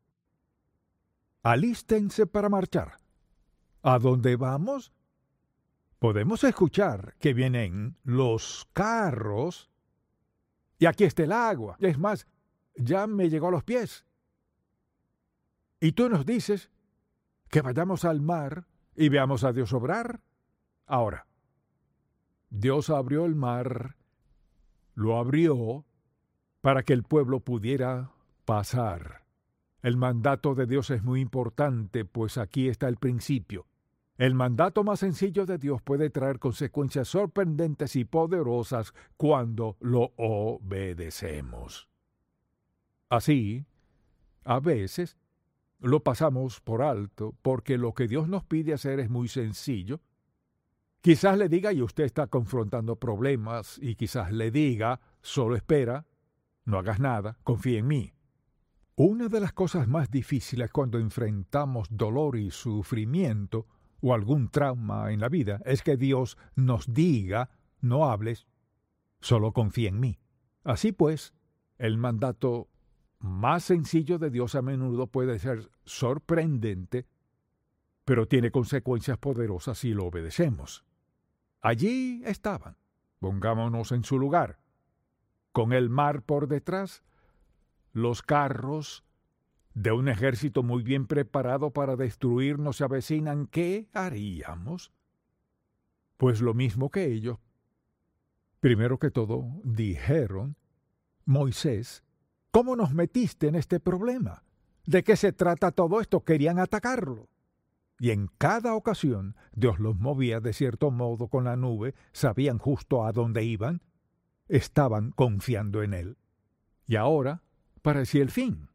alístense para marchar. ¿A dónde vamos? Podemos escuchar que vienen los carros, y aquí está el agua. Es más, ya me llegó a los pies. Y tú nos dices que vayamos al mar y veamos a Dios obrar. Ahora, Dios abrió el mar, lo abrió para que el pueblo pudiera pasar. El mandato de Dios es muy importante, pues aquí está el principio. El mandato más sencillo de Dios puede traer consecuencias sorprendentes y poderosas cuando lo obedecemos. Así, a veces, lo pasamos por alto porque lo que Dios nos pide hacer es muy sencillo. Quizás le diga: y usted está confrontando problemas, y quizás le diga: solo espera, no hagas nada, confía en mí. Una de las cosas más difíciles cuando enfrentamos dolor y sufrimiento o algún trauma en la vida es que Dios nos diga: no hables, solo confía en mí. Así pues, el mandato más sencillo de Dios a menudo puede ser sorprendente, pero tiene consecuencias poderosas si lo obedecemos. Allí estaban, pongámonos en su lugar, con el mar por detrás, los carros de un ejército muy bien preparado para destruirnos se avecinan. ¿Qué haríamos? Pues lo mismo que ellos. Primero que todo, dijeron: Moisés, ¿cómo nos metiste en este problema? ¿De qué se trata todo esto? Querían atacarlo. Y en cada ocasión Dios los movía de cierto modo con la nube, sabían justo a dónde iban, estaban confiando en Él. Y ahora parecía el fin.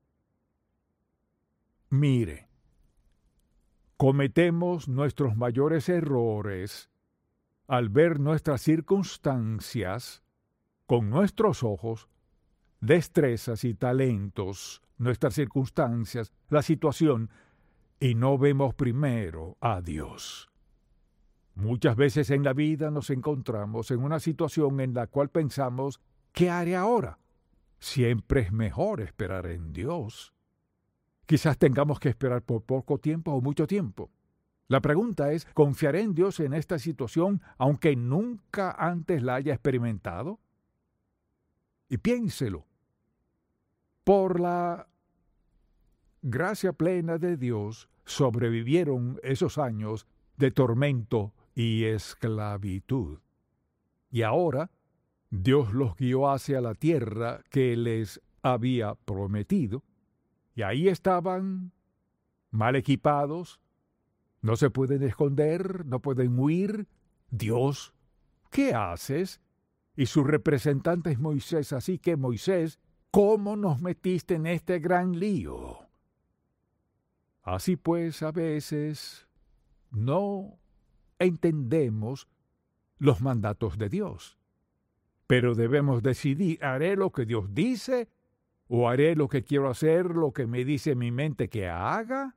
Mire, cometemos nuestros mayores errores al ver nuestras circunstancias con nuestros ojos, destrezas y talentos, nuestras circunstancias, la situación, y no vemos primero a Dios. Muchas veces en la vida nos encontramos en una situación en la cual pensamos: ¿qué haré ahora? Siempre es mejor esperar en Dios. Quizás tengamos que esperar por poco tiempo o mucho tiempo. La pregunta es: ¿confiaré en Dios en esta situación aunque nunca antes la haya experimentado? Y piénselo. Por la gracia plena de Dios, sobrevivieron esos años de tormento y esclavitud. Y ahora, Dios los guió hacia la tierra que les había prometido, y ahí estaban, mal equipados, no se pueden esconder, no pueden huir. Dios, ¿qué haces? Y su representante es Moisés, así que Moisés, ¿cómo nos metiste en este gran lío? Así pues, a veces no entendemos los mandatos de Dios, pero debemos decidir: ¿haré lo que Dios dice o haré lo que quiero hacer, lo que me dice mi mente que haga?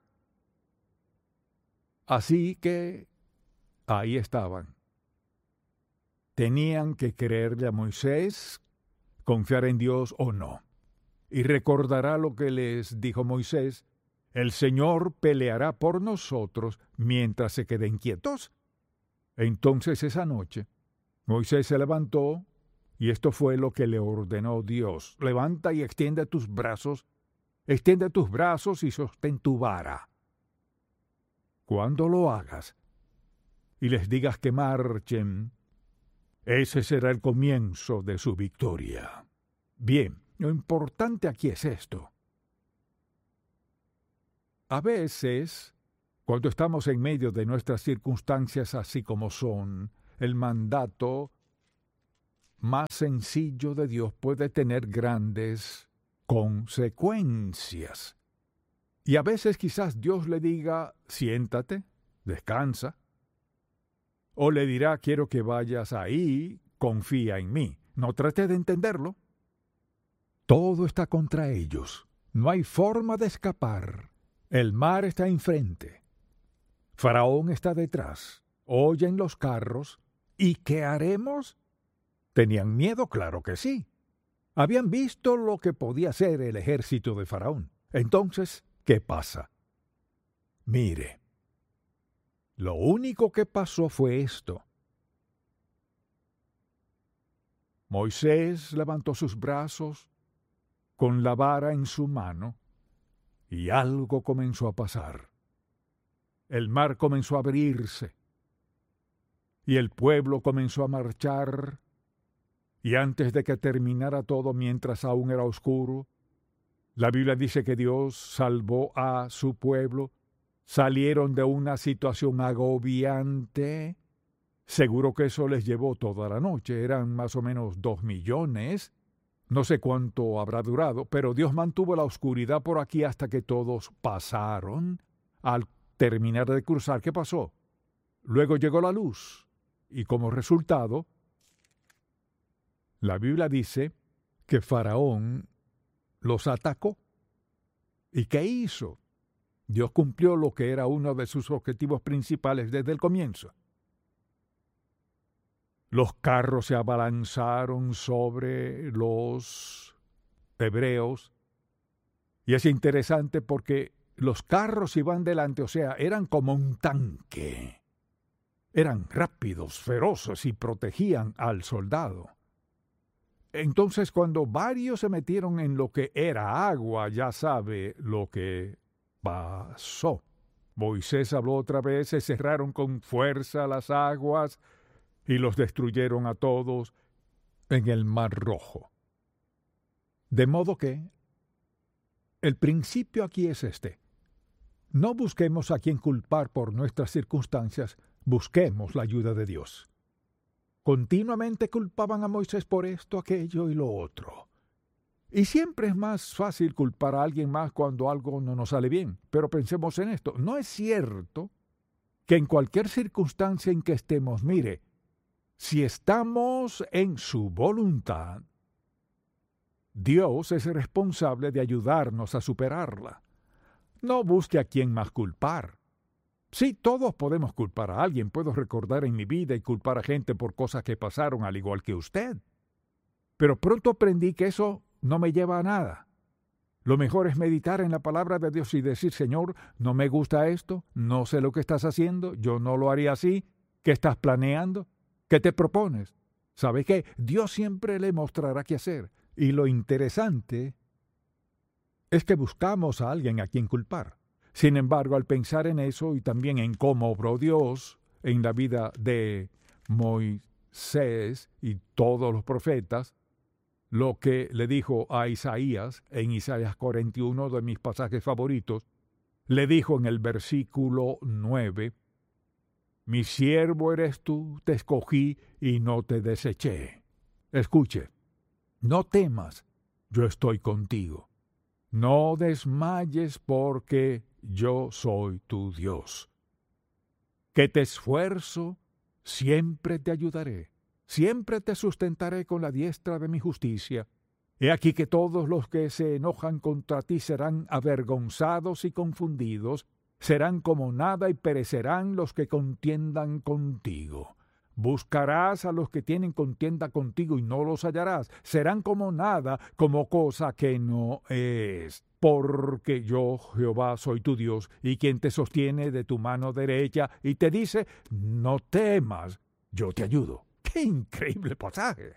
Así que ahí estaban. Tenían que creerle a Moisés, confiar en Dios o no. Y recordará lo que les dijo Moisés: el Señor peleará por nosotros mientras se queden quietos. Entonces esa noche, Moisés se levantó, y esto fue lo que le ordenó Dios: levanta y extiende tus brazos, extiende tus brazos y sostén tu vara. Cuando lo hagas y les digas que marchen, ese será el comienzo de su victoria. Bien, lo importante aquí es esto. A veces, cuando estamos en medio de nuestras circunstancias así como son, el mandato más sencillo de Dios puede tener grandes consecuencias. Y a veces quizás Dios le diga: siéntate, descansa. O le dirá: quiero que vayas ahí, confía en mí. No trate de entenderlo. Todo está contra ellos. No hay forma de escapar. El mar está enfrente. Faraón está detrás. Oyen los carros. ¿Y qué haremos? ¿Tenían miedo? Claro que sí. Habían visto lo que podía ser el ejército de Faraón. Entonces, ¿qué pasa? Mire, lo único que pasó fue esto. Moisés levantó sus brazos con la vara en su mano y algo comenzó a pasar. El mar comenzó a abrirse y el pueblo comenzó a marchar, y antes de que terminara todo, mientras aún era oscuro, la Biblia dice que Dios salvó a su pueblo. Salieron de una situación agobiante. Seguro que eso les llevó toda la noche. Eran más o menos dos millones. No sé cuánto habrá durado, pero Dios mantuvo la oscuridad por aquí hasta que todos pasaron. Al terminar de cruzar, ¿qué pasó? Luego llegó la luz. Y como resultado, la Biblia dice que Faraón los atacó. ¿Y qué hizo? Dios cumplió lo que era uno de sus objetivos principales desde el comienzo. Los carros se abalanzaron sobre los hebreos. Y es interesante porque los carros iban delante, o sea, eran como un tanque. Eran rápidos, feroces y protegían al soldado. Entonces, cuando varios se metieron en lo que era agua, ya sabe lo que pasó. Moisés habló otra vez, se cerraron con fuerza las aguas y los destruyeron a todos en el Mar Rojo. De modo que el principio aquí es este: no busquemos a quien culpar por nuestras circunstancias, busquemos la ayuda de Dios. Continuamente culpaban a Moisés por esto, aquello y lo otro. Y siempre es más fácil culpar a alguien más cuando algo no nos sale bien. Pero pensemos en esto. No es cierto que en cualquier circunstancia en que estemos, mire, si estamos en su voluntad, Dios es responsable de ayudarnos a superarla. No busque a quien más culpar. Sí, todos podemos culpar a alguien. Puedo recordar en mi vida y culpar a gente por cosas que pasaron al igual que usted. Pero pronto aprendí que eso no me lleva a nada. Lo mejor es meditar en la palabra de Dios y decir: Señor, no me gusta esto, no sé lo que estás haciendo, yo no lo haría así. ¿Qué estás planeando? ¿Qué te propones? ¿Sabe qué? Dios siempre le mostrará qué hacer. Y lo interesante es que buscamos a alguien a quien culpar. Sin embargo, al pensar en eso y también en cómo obró Dios en la vida de Moisés y todos los profetas, lo que le dijo a Isaías en Isaías cuarenta y uno, de mis pasajes favoritos, le dijo en el versículo nueve: mi siervo eres tú, te escogí y no te deseché. Escuche, no temas, yo estoy contigo. No desmayes porque yo soy tu Dios. Que te esfuerzo, siempre te ayudaré. Siempre te sustentaré con la diestra de mi justicia. He aquí que todos los que se enojan contra ti serán avergonzados y confundidos, serán como nada y perecerán los que contiendan contigo. Buscarás a los que tienen contienda contigo y no los hallarás. Serán como nada, como cosa que no es. Porque yo, Jehová, soy tu Dios, y quien te sostiene de tu mano derecha, y te dice, no temas, yo te ayudo. ¡Qué increíble pasaje!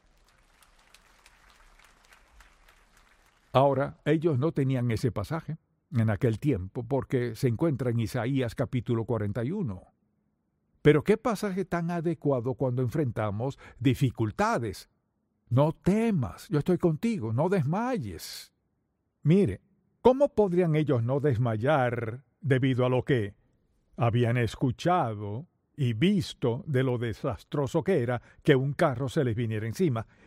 Ahora, ellos no tenían ese pasaje en aquel tiempo, porque se encuentra en Isaías capítulo cuarenta y uno. Pero qué pasaje tan adecuado cuando enfrentamos dificultades. No temas, yo estoy contigo, no desmayes. Mire, ¿cómo podrían ellos no desmayar debido a lo que habían escuchado y visto de lo desastroso que era que un carro se les viniera encima?